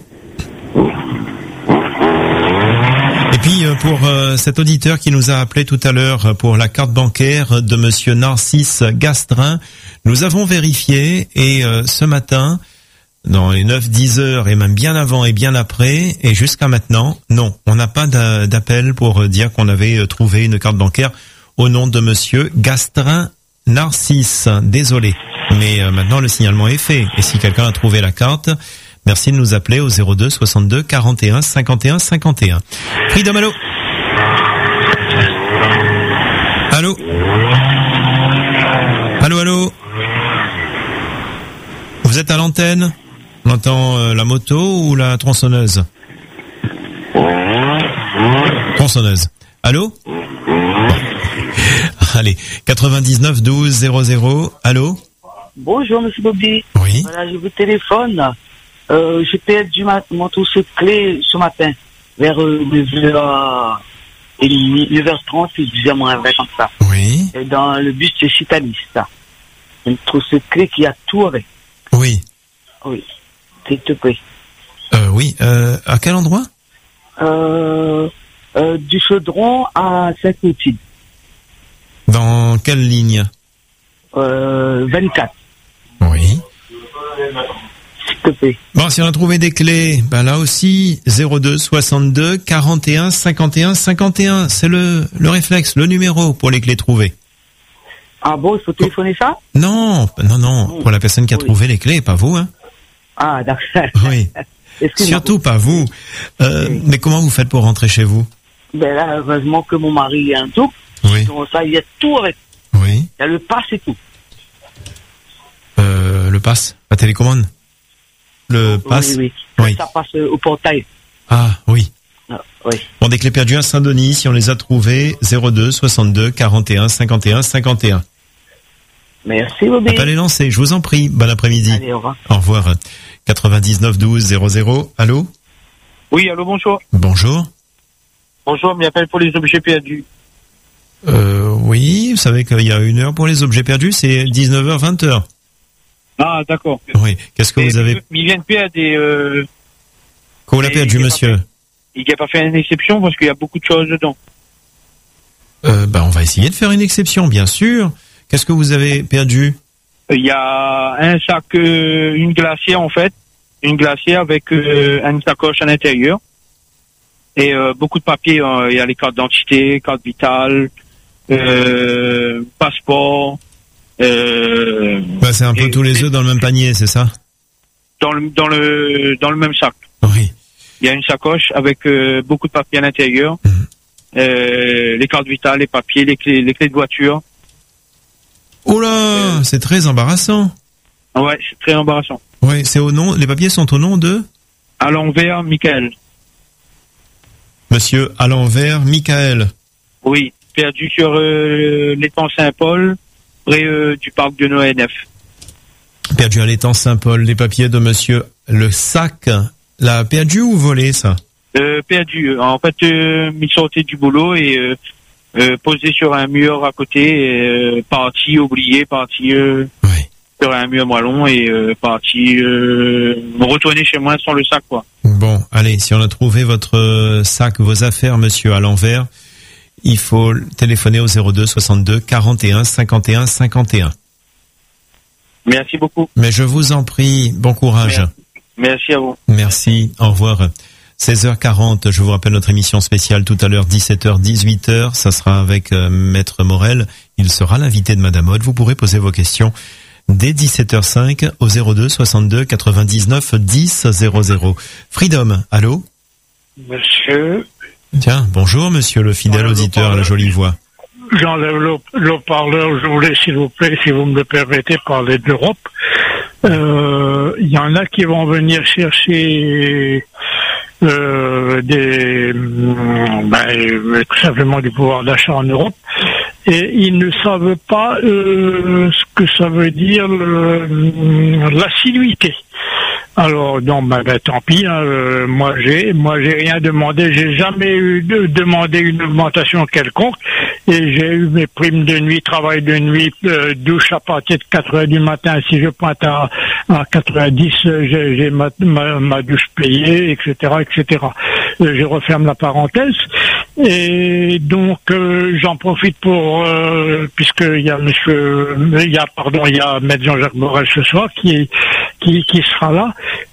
Et puis euh, pour euh, cet auditeur qui nous a appelé tout à l'heure pour la carte bancaire de monsieur Narcisse Gastrin, nous avons vérifié et euh, ce matin, dans les neuf dix heures et même bien avant et bien après, et jusqu'à maintenant, non, on n'a pas d'a- d'appel pour euh, dire qu'on avait euh, trouvé une carte bancaire au nom de monsieur Gastrin Narcisse. Désolé, mais euh, maintenant le signalement est fait. Et si quelqu'un a trouvé la carte, merci de nous appeler au zéro deux soixante-deux quarante et un cinquante et un cinquante et un. Freedom, allô? Allô? Allô, allô? Vous êtes à l'antenne? On entend euh, la moto ou la tronçonneuse? Tronçonneuse. Allô? Bon. Allez, quatre-vingt-dix-neuf douze zéro zéro. Allô? Bonjour, monsieur Bobby. Oui. Voilà, je vous téléphone. Euh, j'ai perdu ma, mon trousseau de clé ce matin, vers euh, neuf heures trente, et dix heures moins vingt, comme ça. Oui. Et dans le bus de Chitaliste. Une trousseau de clé qui a tout avec. Oui. Oui. S'il te plaît. Euh, oui. Euh, à quel endroit? Euh, euh, du Chaudron à Saint-Clotilde. Dans quelle ligne? Euh, vingt-quatre. Oui. S'il te plaît. Bon, si on a trouvé des clés, ben là aussi, zéro deux soixante-deux quarante et un cinquante et un cinquante et un. C'est le, le réflexe, le numéro pour les clés trouvées. Ah bon, il faut téléphoner ça? Non, non, non, pour la personne qui a trouvé les clés, pas vous, hein. Ah, d'accord. Oui. Excuse-moi. Surtout pas vous. Euh, mais comment vous faites pour rentrer chez vous? Ben là, heureusement que mon mari est un double. Oui. Donc ça, il y a tout avec. Oui. Il y a le pass et tout. Euh, le pass, la télécommande. Le pass. Oui, oui. Oui. Ça passe euh, au portail. Ah, oui. Ah, oui. Bon, des clés perdues à Saint-Denis, si on les a trouvées, zéro deux soixante-deux quarante et un cinquante et un cinquante et un. Merci, Bobby. Appel est lancé, je vous en prie. Bon après-midi. Allez, au revoir. Au revoir. quatre-vingt-dix-neuf douze zéro zéro. Allô? Oui, allô, bonjour. Bonjour. Bonjour, je m'appelle pour les objets perdus. Euh, oui, vous savez qu'il y a une heure pour les objets perdus, c'est dix-neuf heures, vingt heures. Ah, d'accord. Oui. Qu'est-ce que Et vous avez... Ils viennent perdre des... Euh, Qu'on l'a perdu, monsieur? il n'a pas fait une exception parce qu'il y a beaucoup de choses dedans. Euh, bah, on va essayer de faire une exception, bien sûr. Qu'est-ce que vous avez perdu? Il y a un sac, euh, une glacière en fait, une glacière avec euh, une sacoche à l'intérieur et euh, beaucoup de papiers. Hein. Il y a les cartes d'identité, cartes vitales, euh, passeport. Euh, Bah, c'est un peu tous les œufs dans le même panier, c'est ça? dans le dans le dans le même sac. Oui. Il y a une sacoche avec euh, beaucoup de papiers à l'intérieur, mmh. euh, les cartes vitales, les papiers, les clés, les clés de voiture. Oh là, c'est très embarrassant. Ouais, c'est très embarrassant. Oui, c'est au nom. Les papiers sont au nom de À l'envers, Michael. Monsieur à l'envers, Michael. Oui, perdu sur euh, l'étang Saint-Paul, près euh, du parc de Noé N F. Perdu à l'étang Saint-Paul, les papiers de monsieur Le Sac. L'a perdu ou volé, ça? Euh, perdu. En fait, euh, il sortait du boulot et euh, euh, posé sur un mur à côté, euh, parti, oublié, parti euh, oui. sur un mur moellon et euh, parti euh, retourner chez moi sans le sac, quoi. Bon, allez, si on a trouvé votre sac, vos affaires, monsieur, à l'envers, il faut téléphoner au zéro deux soixante-deux quarante et un cinquante et un cinquante et un. Merci beaucoup. Mais je vous en prie, bon courage. Merci, Merci à vous. Merci, au revoir. seize heures quarante, je vous rappelle notre émission spéciale tout à l'heure, dix-sept heures, dix-huit heures, ça sera avec euh, Maître Morel. Il sera l'invité de Madame Aude. Vous pourrez poser vos questions dès dix-sept heures cinq au zéro deux soixante-deux quatre-vingt-dix-neuf dix zéro zéro. Freedom, allô? Monsieur. Tiens, bonjour monsieur le fidèle Voilà, auditeur à la jolie voix. J'enlève le, le haut-parleur, je voulais, s'il vous plaît, si vous me le permettez, parler d'Europe. Euh, il y en a qui vont venir chercher euh, des, ben, tout simplement du pouvoir d'achat en Europe, et ils ne savent pas euh, ce que ça veut dire le, l'assiduité. Alors non, ben, ben tant pis. Hein, euh, moi j'ai, moi j'ai rien demandé. J'ai jamais eu de, demandé une augmentation quelconque. Et j'ai eu mes primes de nuit, travail de nuit, euh, douche à partir de quatre heures du matin. Si je pointe à, à quatre-vingt-dix, j'ai, j'ai ma, ma, ma douche payée, et cetera, et cetera. Euh, je referme la parenthèse. Et donc euh, j'en profite pour, euh, puisqu'il y a Monsieur, il y a pardon, il y a Maître Jean-Jacques Morel ce soir qui qui, qui sera là.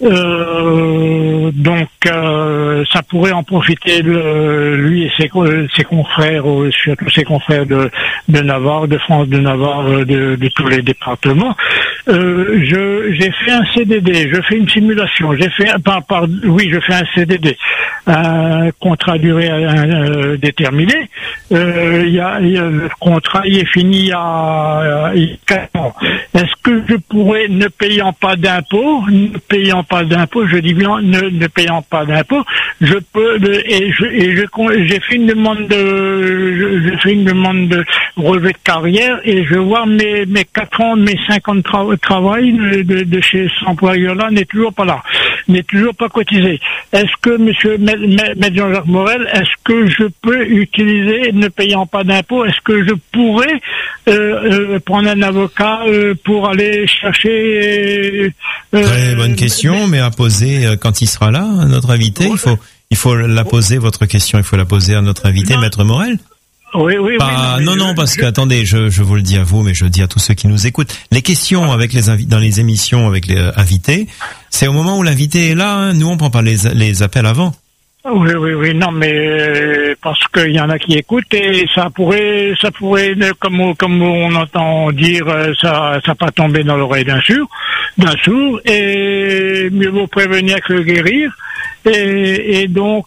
Euh, donc euh, ça pourrait en profiter le, lui et ses, ses confrères, surtout ses confrères de, de Navarre, de France, de Navarre, de, de tous les départements. Euh, je j'ai fait un C D D, je fais une simulation, j'ai fait par, par oui je fais un C D D, un contrat à durée euh, déterminée. Euh, y a, y a, le contrat il est fini à, à quatre ans. Est-ce que je pourrais, ne payant pas d'impôts, ne payant pas d'impôts, je dis bien ne, ne payant pas d'impôts, je peux et je et je j'ai fait une demande de je, je fais une demande de relevé de carrière et je vois mes mes quatre ans, mes cinq ans de tra- travail de, de, de chez cet employeur-là n'est toujours pas là, n'est toujours pas cotisé. Est-ce que Monsieur Maître Jean-Jacques Morel, est-ce que je peux utiliser, ne payant pas d'impôts, est-ce que je pourrais euh, euh, prendre un avocat euh, pour aller chercher euh, Très bonne question, mais à poser euh, quand il sera là, notre invité. Il faut, il faut la poser, votre question, il faut la poser à notre invité, non. Maître Morel. Oui, oui, Pas, oui. Non, non, non, parce je... que, attendez, je, je vous le dis à vous, mais je le dis à tous ceux qui nous écoutent. Les questions avec les invi- dans les émissions avec les euh, invités, c'est au moment où l'invité est là, hein. Nous, on prend pas les, les appels avant. Oui, oui, oui, non, mais parce qu'il y en a qui écoutent et ça pourrait, ça pourrait, comme comme on entend dire, ça, ça pas tomber dans l'oreille d'un sourd, d'un sourd, et mieux vaut prévenir que guérir. Et, et donc,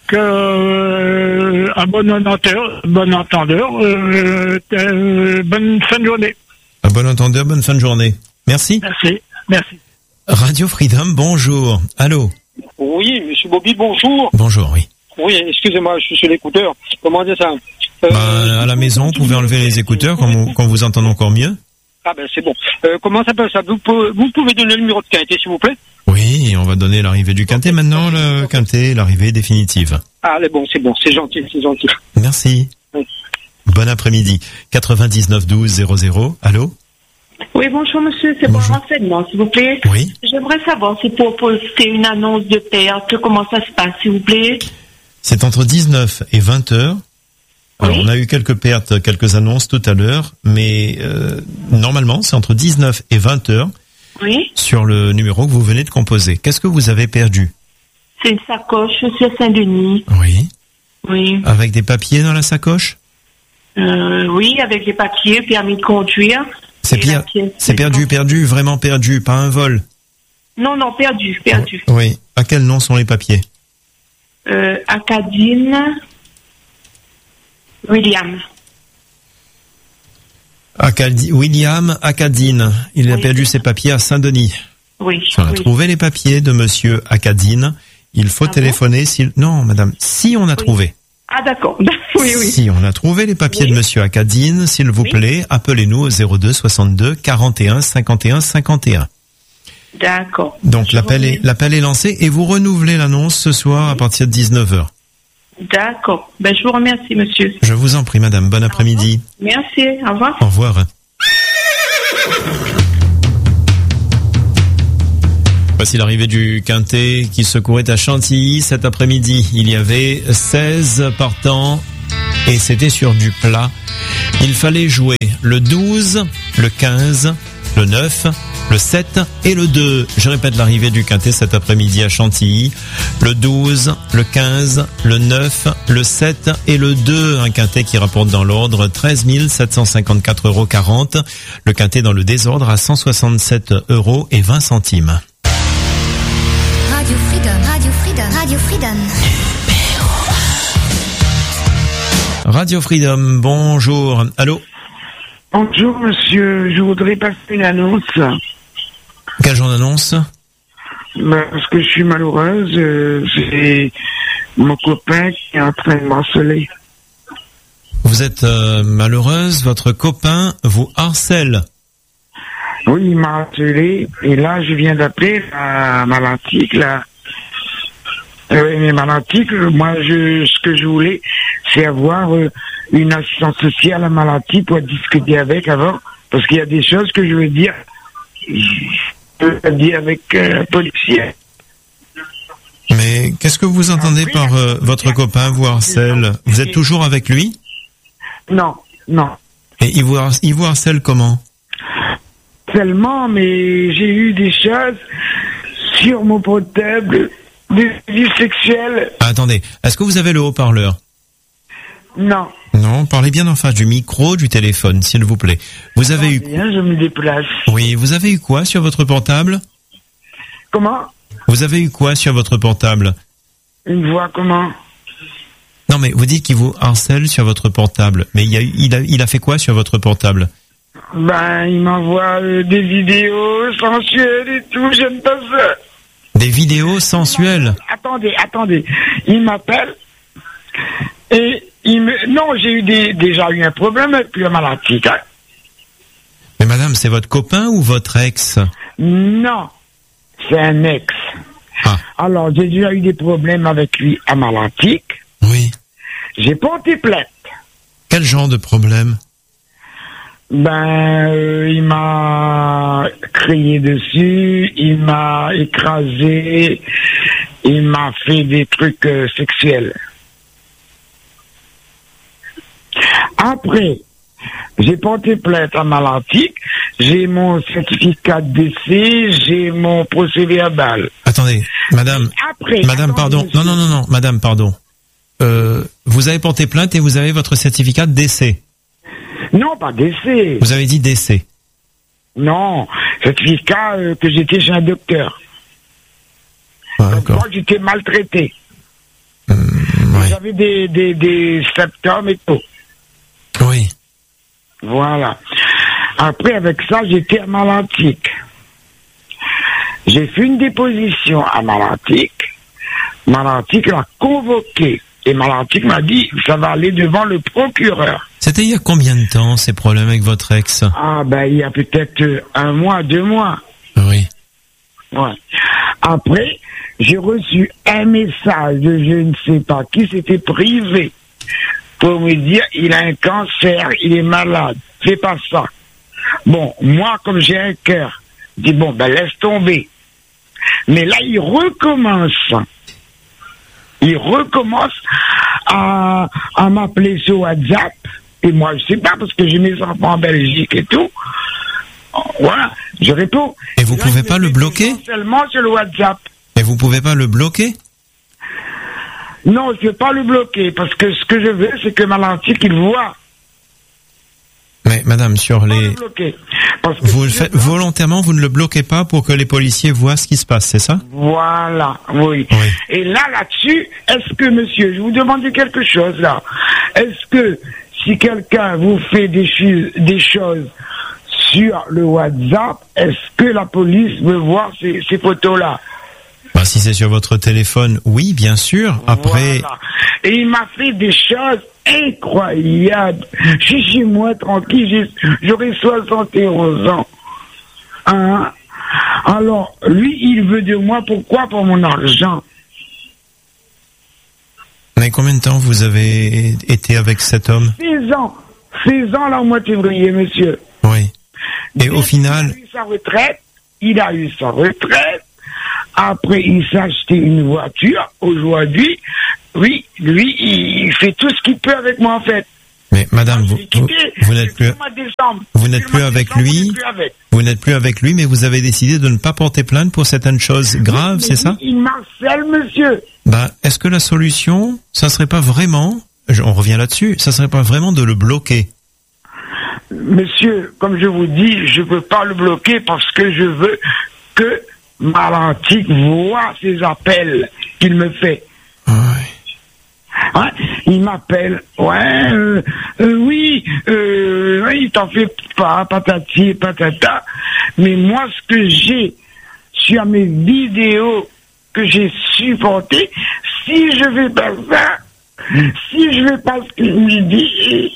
euh, un bon entendeur, bon entendeur, euh, euh, bonne fin de journée. Un bon entendeur, bonne fin de journée. Merci. Merci, merci. Radio Freedom, bonjour. Allô. Oui, Monsieur Bobby, bonjour. Bonjour, oui. Oui, excusez-moi, je suis sur l'écouteur. Comment dire ça euh, bah, à la maison, vous pouvez enlever les écouteurs quand vous, quand vous entendez encore mieux. Ah ben c'est bon. Euh, comment ça s'appelle ça vous pouvez, vous pouvez donner le numéro de quintet, s'il vous plaît? Oui, on va donner l'arrivée du quintet maintenant, le quintet, l'arrivée définitive. Ah, c'est bon, c'est bon, c'est gentil, c'est gentil. Merci. Oui. Bon après-midi. quatre-vingt-dix-neuf douze zéro zéro. Allô? Oui, bonjour monsieur, c'est pour un renseignement, s'il vous plaît. Oui. J'aimerais savoir si pour poster une annonce de perte, comment ça se passe, s'il vous plaît. C'est entre dix-neuf et vingt heures. Alors, oui. On a eu quelques pertes, quelques annonces tout à l'heure, mais euh, normalement, c'est entre dix-neuf et vingt heures. Oui. Sur le numéro que vous venez de composer. Qu'est-ce que vous avez perdu? C'est une sacoche sur Saint-Denis. Oui. Oui. Avec des papiers dans la sacoche? euh, Oui, avec des papiers, permis de conduire. C'est, pire, c'est perdu, perdu, vraiment perdu, pas un vol. Non, non, perdu, perdu. Oui. À quel nom sont les papiers? euh, Acadine William. Acadi- William Acadine. Il oui. a perdu ses papiers à Saint-Denis. Oui. Si on a oui. trouvé les papiers de Monsieur Acadine, il faut ah téléphoner. Bon si... Non, madame, si on a oui. trouvé. Ah Ah d'accord. Oui, oui. Si on a trouvé les papiers Oui. de monsieur Acadine, s'il vous Oui. plaît, appelez-nous au zéro deux soixante-deux quarante et un cinquante et un cinquante et un. D'accord. Donc l'appel est, l'appel est lancé et vous renouvelez l'annonce ce soir à partir de dix-neuf heures. D'accord. Ben, je vous remercie, monsieur. Je vous en prie, madame. Bon après-midi. Merci. Au revoir. Au revoir. Voici l'arrivée du quintet qui secourait à Chantilly cet après-midi. Il y avait seize partants et c'était sur du plat. Il fallait jouer le douze, le quinze, le neuf, le sept et le deux. Je répète l'arrivée du quintet cet après-midi à Chantilly. Le douze, le quinze, le neuf, le sept et le deux. Un quintet qui rapporte dans l'ordre treize mille sept cent cinquante-quatre euros quarante. Le quintet dans le désordre à cent soixante-sept euros et vingt centimes. Radio Freedom, Radio Freedom, Radio Freedom. Radio Freedom, bonjour. Allô? Bonjour monsieur, je voudrais passer une annonce. Quel genre d'annonce? Ben, parce que je suis malheureuse, euh, j'ai mon copain qui est en train de m'harceler. Vous êtes euh, malheureuse, votre copain vous harcèle. Oui, il m'a harcelé, et là je viens d'appeler la Malantique, là. Euh, mais Malantique, moi je, ce que je voulais, c'est avoir euh, une assistance sociale à Malantique pour discuter avec avant, parce qu'il y a des choses que je veux dire, je peux pas dire avec euh, un policier. Mais qu'est-ce que vous entendez par euh, votre copain vous harcèle? Vous êtes toujours avec lui? Non, non. Et il vous, har- il vous harcèle comment? Seulement, mais j'ai eu des choses sur mon portable, des vies sexuelles. Ah, attendez, est-ce que vous avez le haut-parleur? Non. Non, parlez bien en face du micro du téléphone, s'il vous plaît. Vous avez eu... Bien, je me déplace. Oui, vous avez eu quoi sur votre portable? Comment? Vous avez eu quoi sur votre portable? Une voix comment? Non, mais vous dites qu'il vous harcèle sur votre portable. Mais il, y a, eu- il, a, il a fait quoi sur votre portable? Ben, il m'envoie euh, des vidéos sensuelles et tout, j'aime pas ça. Des vidéos sensuelles? Attendez, attendez. Il m'appelle et il me... Non, j'ai eu des, déjà eu un problème avec le Malantique. Hein. Mais madame, c'est votre copain ou votre ex? Non, c'est un ex. Ah. Alors, j'ai déjà eu des problèmes avec lui à Malantique. Oui. J'ai porté plainte. Quel genre de problème? Ben, euh, il m'a crié dessus, il m'a écrasé, il m'a fait des trucs euh, sexuels. Après, j'ai porté plainte à Malantique, j'ai mon certificat de décès, j'ai mon procès verbal. Attendez, madame. Après, madame, attendez, pardon. monsieur. Non, non, non, non, madame, pardon. Euh, vous avez porté plainte et vous avez votre certificat de décès. Non, pas décès. Vous avez dit décès. Non, certificat euh, que j'étais chez un docteur. Ah, d'accord. Moi, j'étais maltraité. Hum, ouais. J'avais des, des, des symptômes et tout. Oui. Voilà. Après, avec ça, j'étais à Malantique. J'ai fait une déposition à Malantique. Malantique l'a convoqué. Et Malantique m'a dit, ça va aller devant le procureur. C'était il y a combien de temps, ces problèmes avec votre ex? Ah, ben, il y a peut-être euh, un mois, deux mois. Oui. Ouais. Après, j'ai reçu un message de je ne sais pas qui, c'était privé, pour me dire, il a un cancer, il est malade, fais pas ça. Bon, moi, comme j'ai un cœur, je dis, bon, ben, laisse tomber. Mais là, il recommence. Il recommence à, à m'appeler sur WhatsApp. Et moi, je sais pas, parce que j'ai mes enfants en Belgique et tout. Voilà, je réponds. Et vous pouvez pas le bloquer? Seulement sur le WhatsApp. Et vous pouvez pas le bloquer? Non, je ne peux pas le bloquer, parce que ce que je veux, c'est que Malantique, il voit. Mais madame, sur les... Bloquer. Parce que Vous le faites volontairement, vous ne le bloquez pas pour que les policiers voient ce qui se passe, c'est ça? Voilà, oui. Oui. Et là, là-dessus, est-ce que, monsieur, je vous demande quelque chose, là. Est-ce que, si quelqu'un vous fait des, chu- des choses sur le WhatsApp, est-ce que la police veut voir ces, ces photos-là? Bah, si c'est sur votre téléphone, oui, bien sûr. Après... Voilà. Et il m'a fait des choses incroyables. Je suis chez moi tranquille, j'ai- j'aurai soixante et onze ans. Hein? Alors, lui, il veut de moi, pourquoi? Pour mon argent. Mais combien de temps vous avez été avec cet homme? seize ans. seize ans, là, au mois de février, monsieur. Oui. Et au final... Il a eu sa retraite. Il a eu sa retraite. Après, il s'est acheté une voiture. Aujourd'hui, oui, lui, il fait tout ce qu'il peut avec moi, en fait. Mais madame, vous, vous, vous n'êtes plus, vous n'êtes plus avec lui, vous n'êtes plus avec lui, mais vous avez décidé de ne pas porter plainte pour certaines choses graves, c'est ça? Il marcelle, monsieur. Bah, est-ce que la solution, ça serait pas vraiment, je- on revient là-dessus, ça serait pas vraiment de le bloquer? Monsieur, comme je vous dis, je peux pas le bloquer parce que je veux que Malantique voit ces appels qu'il me fait. Hein, il m'appelle, ouais, euh, euh, oui, euh, ouais, il t'en fait pas, patati, patata. Mais moi, ce que j'ai sur mes vidéos que j'ai supportées, si je vais pas ça, si je vais pas ce qu'il me dit,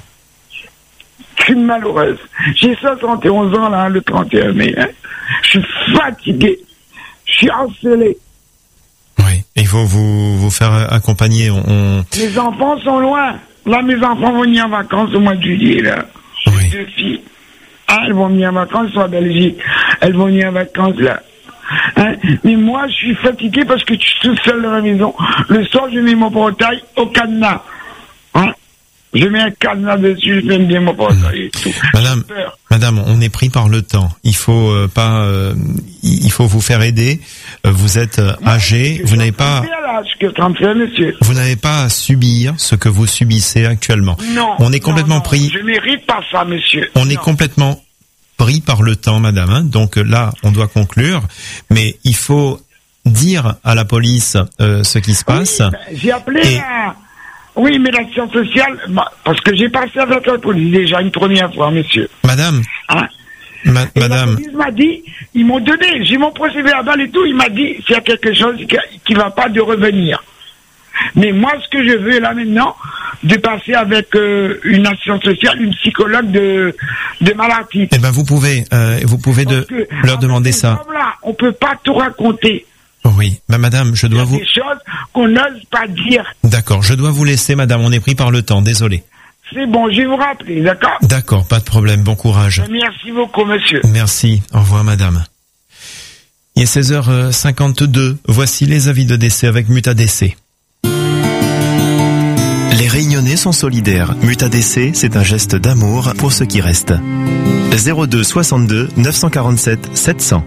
je suis malheureuse. J'ai soixante et onze ans, là, le trente et un mai. Hein. Je suis fatigué. Je suis harcelé. Il faut vous, vous faire accompagner, on... on- Les enfants sont loin. Là, mes enfants vont venir en vacances au mois de juillet, là. J'ai deux filles. Ah, elles vont venir en vacances, elles sont à Belgique. Elles vont venir en vacances, là. Hein? Mais moi, je suis fatigué parce que je suis tout seul dans la maison. Le soir, je mets mon portail au cadenas. Hein? Je mets un cadenas dessus, je mets bien mon portail et tout. Madame, Madame, on est pris par le temps. Il faut euh, pas, euh, il faut vous faire aider. Euh, Vous êtes euh, âgé, vous n'avez pas, Que trente-cinq, monsieur. vous n'avez pas à subir ce que vous subissez actuellement. Non. On est complètement non, non, pris. Je mérite pas ça, monsieur. On est complètement pris par le temps, madame. hein. Donc euh, là, on doit conclure. Mais il faut dire à la police euh, ce qui se passe. J'ai appelé la... Oui, mais l'action sociale, bah, parce que j'ai passé avec la police déjà une première fois, monsieur. Madame, Hein? ma- Et madame, la police m'a dit, ils m'ont donné, j'ai mon procès verbal et tout, il m'a dit, s'il y a quelque chose qui, qui va pas, de revenir. Mais moi, ce que je veux là maintenant, de passer avec euh, une action sociale, une psychologue de, de maladie. eh ben vous pouvez, euh, vous pouvez de, leur demander ça. Là, on peut pas tout raconter. Oui, bah, madame, je dois vous. Des choses qu'on n'ose pas dire. D'accord, je dois vous laisser, madame. On est pris par le temps. Désolé. C'est bon, je vais vous rappeler, d'accord? D'accord, pas de problème. Bon courage. Merci beaucoup, monsieur. Merci. Au revoir, madame. Il est seize heures cinquante-deux. Voici les avis de décès avec Mutadc. Les Réunionnais sont solidaires. Mutadc, c'est un geste d'amour pour ceux qui restent. zéro deux soixante-deux neuf cent quarante-sept sept cents.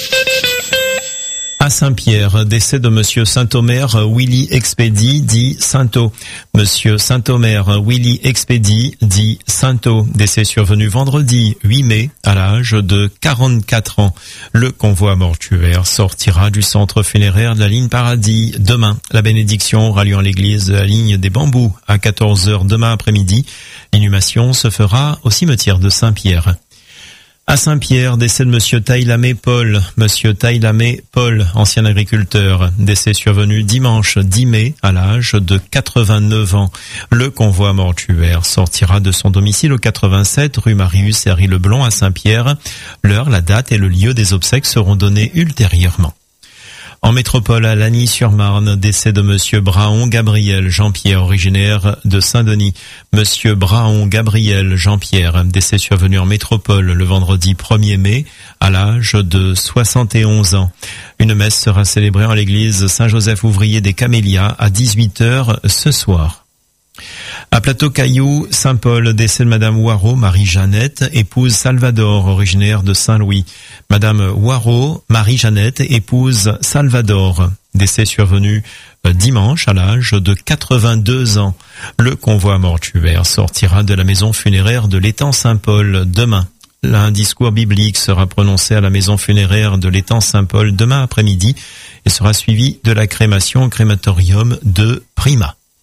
À Saint-Pierre, décès de Monsieur Saint-Omer Willy Expédie, dit Sainto. Monsieur Saint-Omer Willy Expédie, dit Sainto. Décès survenu vendredi huit mai, à l'âge de quarante-quatre ans. Le convoi mortuaire sortira du centre funéraire de la ligne Paradis demain. La bénédiction aura lieu en l'église de la ligne des Bambous à quatorze heures demain après-midi. L'inhumation se fera au cimetière de Saint-Pierre. À Saint-Pierre, décès de Monsieur Taïlamé Paul. Monsieur Taïlamé Paul, ancien agriculteur. Décès survenu dimanche dix mai, à l'âge de quatre-vingt-neuf ans. Le convoi mortuaire sortira de son domicile au quatre-vingt-sept rue Marius et Harry Leblanc à Saint-Pierre. L'heure, la date et le lieu des obsèques seront donnés ultérieurement. En métropole, à Lagny-sur-Marne, décès de Monsieur Braon Gabriel Jean-Pierre, originaire de Saint-Denis. Monsieur Braon Gabriel Jean-Pierre, décès survenu en métropole le vendredi premier mai, à l'âge de soixante et onze ans. Une messe sera célébrée en l'église Saint-Joseph Ouvrier des Camélias à dix-huit heures ce soir. À Plateau-Caillou, Saint-Paul, décès de Madame Waro, Marie-Jeannette, épouse Salvador, originaire de Saint-Louis. Madame Waro, Marie-Jeannette, épouse Salvador. Décès survenu dimanche à l'âge de quatre-vingt-deux ans. Le convoi mortuaire sortira de la maison funéraire de l'étang Saint-Paul demain. Un discours biblique sera prononcé à la maison funéraire de l'étang Saint-Paul demain après-midi et sera suivi de la crémation au crématorium de Prima.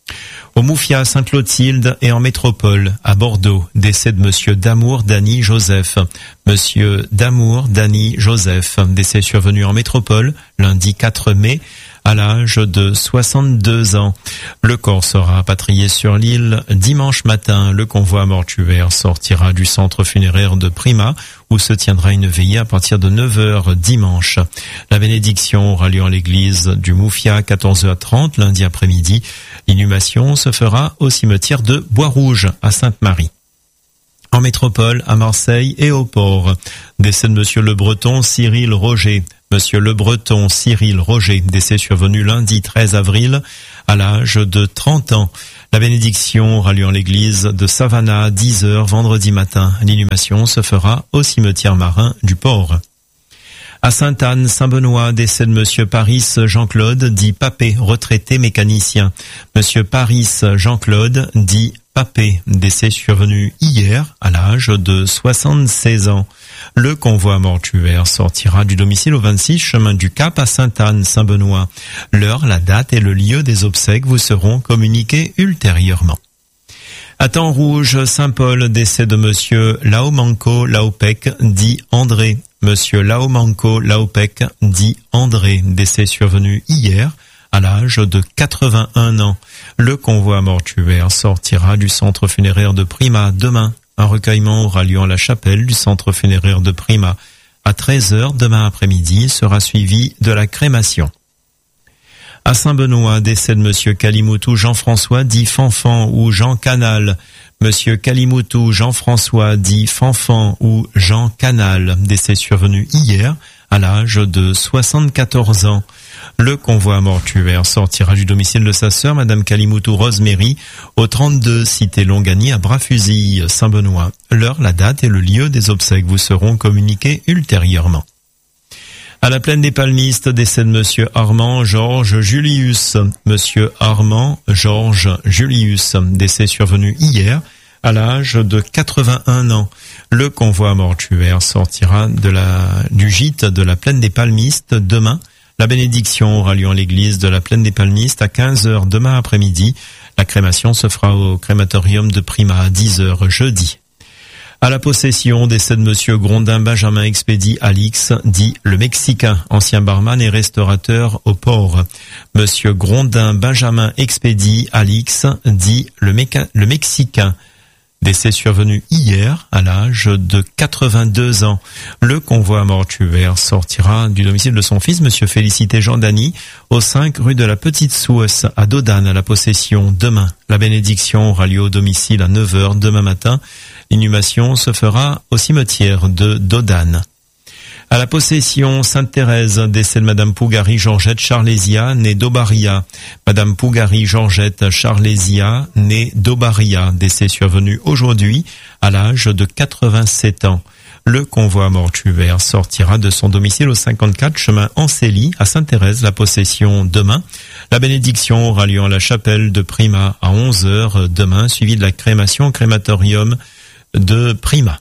Au Moufia, Sainte-Clotilde et en métropole, à Bordeaux, décès de Monsieur Damour Dany Joseph. Monsieur Damour Dany Joseph, décès survenu en métropole, lundi quatre mai, à l'âge de soixante-deux ans. Le corps sera rapatrié sur l'île dimanche matin. Le convoi mortuaire sortira du centre funéraire de Prima, où se tiendra une veillée à partir de neuf heures dimanche. La bénédiction aura lieu en l'église du Moufia à quatorze heures trente, lundi après-midi. L'inhumation se fera au cimetière de Bois-Rouge, à Sainte-Marie. En métropole, à Marseille et au port. Décès de Monsieur Le Breton Cyril Roger. Monsieur Le Breton Cyril Roger, décès survenu lundi treize avril, à l'âge de trente ans. La bénédiction aura lieu en l'église de Savannah à dix heures vendredi matin. L'inhumation se fera au cimetière marin du port. À Sainte-Anne, Saint-Benoît, décès de Monsieur Paris Jean-Claude, dit Papé, retraité mécanicien. Monsieur Paris Jean-Claude, dit Papé, décès survenu hier, à l'âge de soixante-seize ans. Le convoi mortuaire sortira du domicile au vingt-six chemin du Cap à Sainte-Anne, Saint-Benoît. L'heure, la date et le lieu des obsèques vous seront communiqués ultérieurement. À Temps-Rouge, Saint-Paul, décès de Monsieur Laomanco Laopec, dit André. Monsieur Laomanco Laopec, dit André, décès survenu hier, à l'âge de quatre-vingt-un ans. Le convoi mortuaire sortira du centre funéraire de Prima demain. Un recueillement aura lieu en la chapelle du centre funéraire de Prima. À treize heures demain après-midi sera suivi de la crémation. À Saint-Benoît, décès de Monsieur Kalimoutou Jean-François, dit Fanfan ou Jean Canal. Monsieur Kalimoutou Jean-François, dit Fanfan ou Jean Canal, décès survenu hier, à l'âge de soixante-quatorze ans. Le convoi mortuaire sortira du domicile de sa sœur, Madame Kalimoutou Rosemary, au trente-deux cité Longany à Bras-Fusille, Saint-Benoît. L'heure, la date et le lieu des obsèques vous seront communiqués ultérieurement. À la plaine des Palmistes, décès de Monsieur Armand Georges Julius. Monsieur Armand Georges Julius, décès survenu hier, à l'âge de quatre-vingt-un ans. Le convoi mortuaire sortira de la, du gîte de la plaine des Palmistes demain. La bénédiction aura lieu en l'église de la plaine des Palmistes à quinze heures demain après-midi. La crémation se fera au crématorium de Prima à dix heures jeudi. À la possession, décès de Monsieur Grondin Benjamin Expédie Alix, dit le Mexicain, ancien barman et restaurateur au port. Monsieur Grondin Benjamin Expédie Alix, dit le, Méca- le Mexicain. Décès survenu hier, à l'âge de quatre-vingt-deux ans. Le convoi mortuaire sortira du domicile de son fils, Monsieur Félicité Jean Dany, au cinq rue de la Petite Sousse, à Dodane, à la possession, demain. La bénédiction aura lieu au domicile à neuf heures demain matin. L'inhumation se fera au cimetière de Dodane. À la possession, Sainte-Thérèse, décès de Madame Pougary Georgette Charlésia, née d'Aubaria. Madame Pougary Georgette Charlésia, née d'Aubaria, décès survenu aujourd'hui, à l'âge de quatre-vingt-sept ans. Le convoi mortuaire sortira de son domicile au cinquante-quatre chemin Ancélie, à Sainte-Thérèse, la possession demain. La bénédiction aura lieu en la chapelle de Prima à onze heures demain, suivie de la crémation au crématorium de Prima.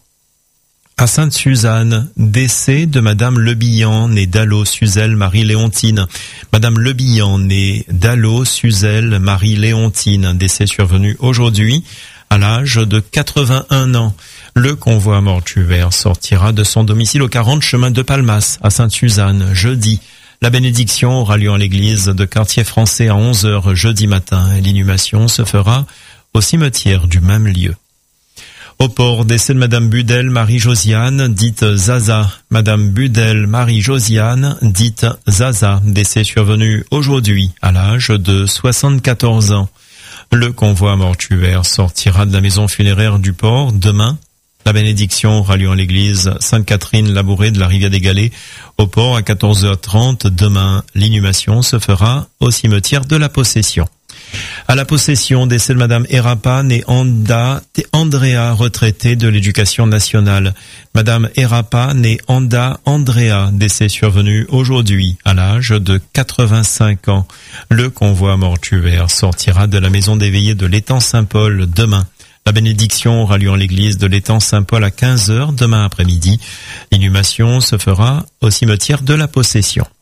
À Sainte-Suzanne, décès de Madame Lebillan, née Dallot Suzelle Marie-Léontine. Madame Lebillan, née Dallot Suzelle Marie-Léontine, décès survenu aujourd'hui, à l'âge de quatre-vingt-un ans. Le convoi mortuaire sortira de son domicile au quarante chemin de Palmas, à Sainte-Suzanne, jeudi. La bénédiction aura lieu en l'église de Quartier Français à onze heures jeudi matin. L'inhumation se fera au cimetière du même lieu. Au port, décès de Madame Budel Marie-Josiane, dite Zaza. Madame Budel Marie-Josiane, dite Zaza, décès survenu aujourd'hui, à l'âge de soixante-quatorze ans. Le convoi mortuaire sortira de la maison funéraire du port demain. La bénédiction aura lieu en l'église Sainte-Catherine-Labourée de la Rivière des Galets, au port à quatorze heures trente demain. L'inhumation se fera au cimetière de la Possession. À la possession, décès de Madame Erapa, née Anda Andrea, retraitée de l'Éducation nationale. Madame Erapa, née Anda Andrea, décès survenu aujourd'hui, à l'âge de quatre-vingt-cinq ans. Le convoi mortuaire sortira de la maison des veillées de l'étang Saint-Paul demain. La bénédiction aura lieu en l'église de l'étang Saint-Paul à quinze heures demain après-midi. L'inhumation se fera au cimetière de la Possession.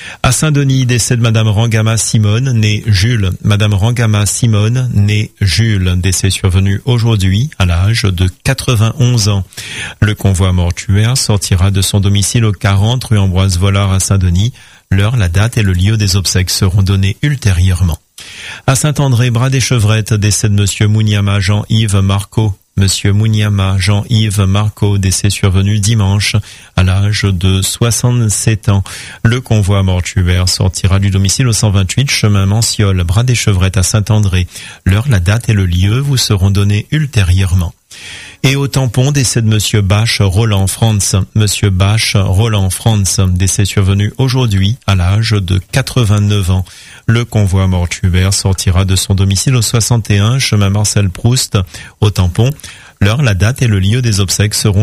À Saint-Denis, décès de Madame Rangama Simone, née Jules. Madame Rangama Simone, née Jules, décès survenu aujourd'hui à l'âge de quatre-vingt-onze ans. Le convoi mortuaire sortira de son domicile au quarante rue Ambroise Vollard à Saint-Denis. L'heure, la date et le lieu des obsèques seront donnés ultérieurement. À Saint-André, Bras des Chevrettes, décès de Monsieur Mouniama Jean-Yves Marco. Monsieur Mouniama Jean-Yves Marco, décès survenu dimanche à l'âge de soixante-sept ans. Le convoi mortuaire sortira du domicile au cent vingt-huit chemin Manciol, Bras des Chevrettes à Saint-André. L'heure, la date et le lieu vous seront donnés ultérieurement. Et au tampon, décès de Monsieur Bach Roland Franz. Monsieur Bach Roland Franz, décès survenu aujourd'hui à l'âge de quatre-vingt-neuf ans. Le convoi mortuaire sortira de son domicile au soixante et un chemin Marcel Proust au tampon. L'heure, la date et le lieu des obsèques seront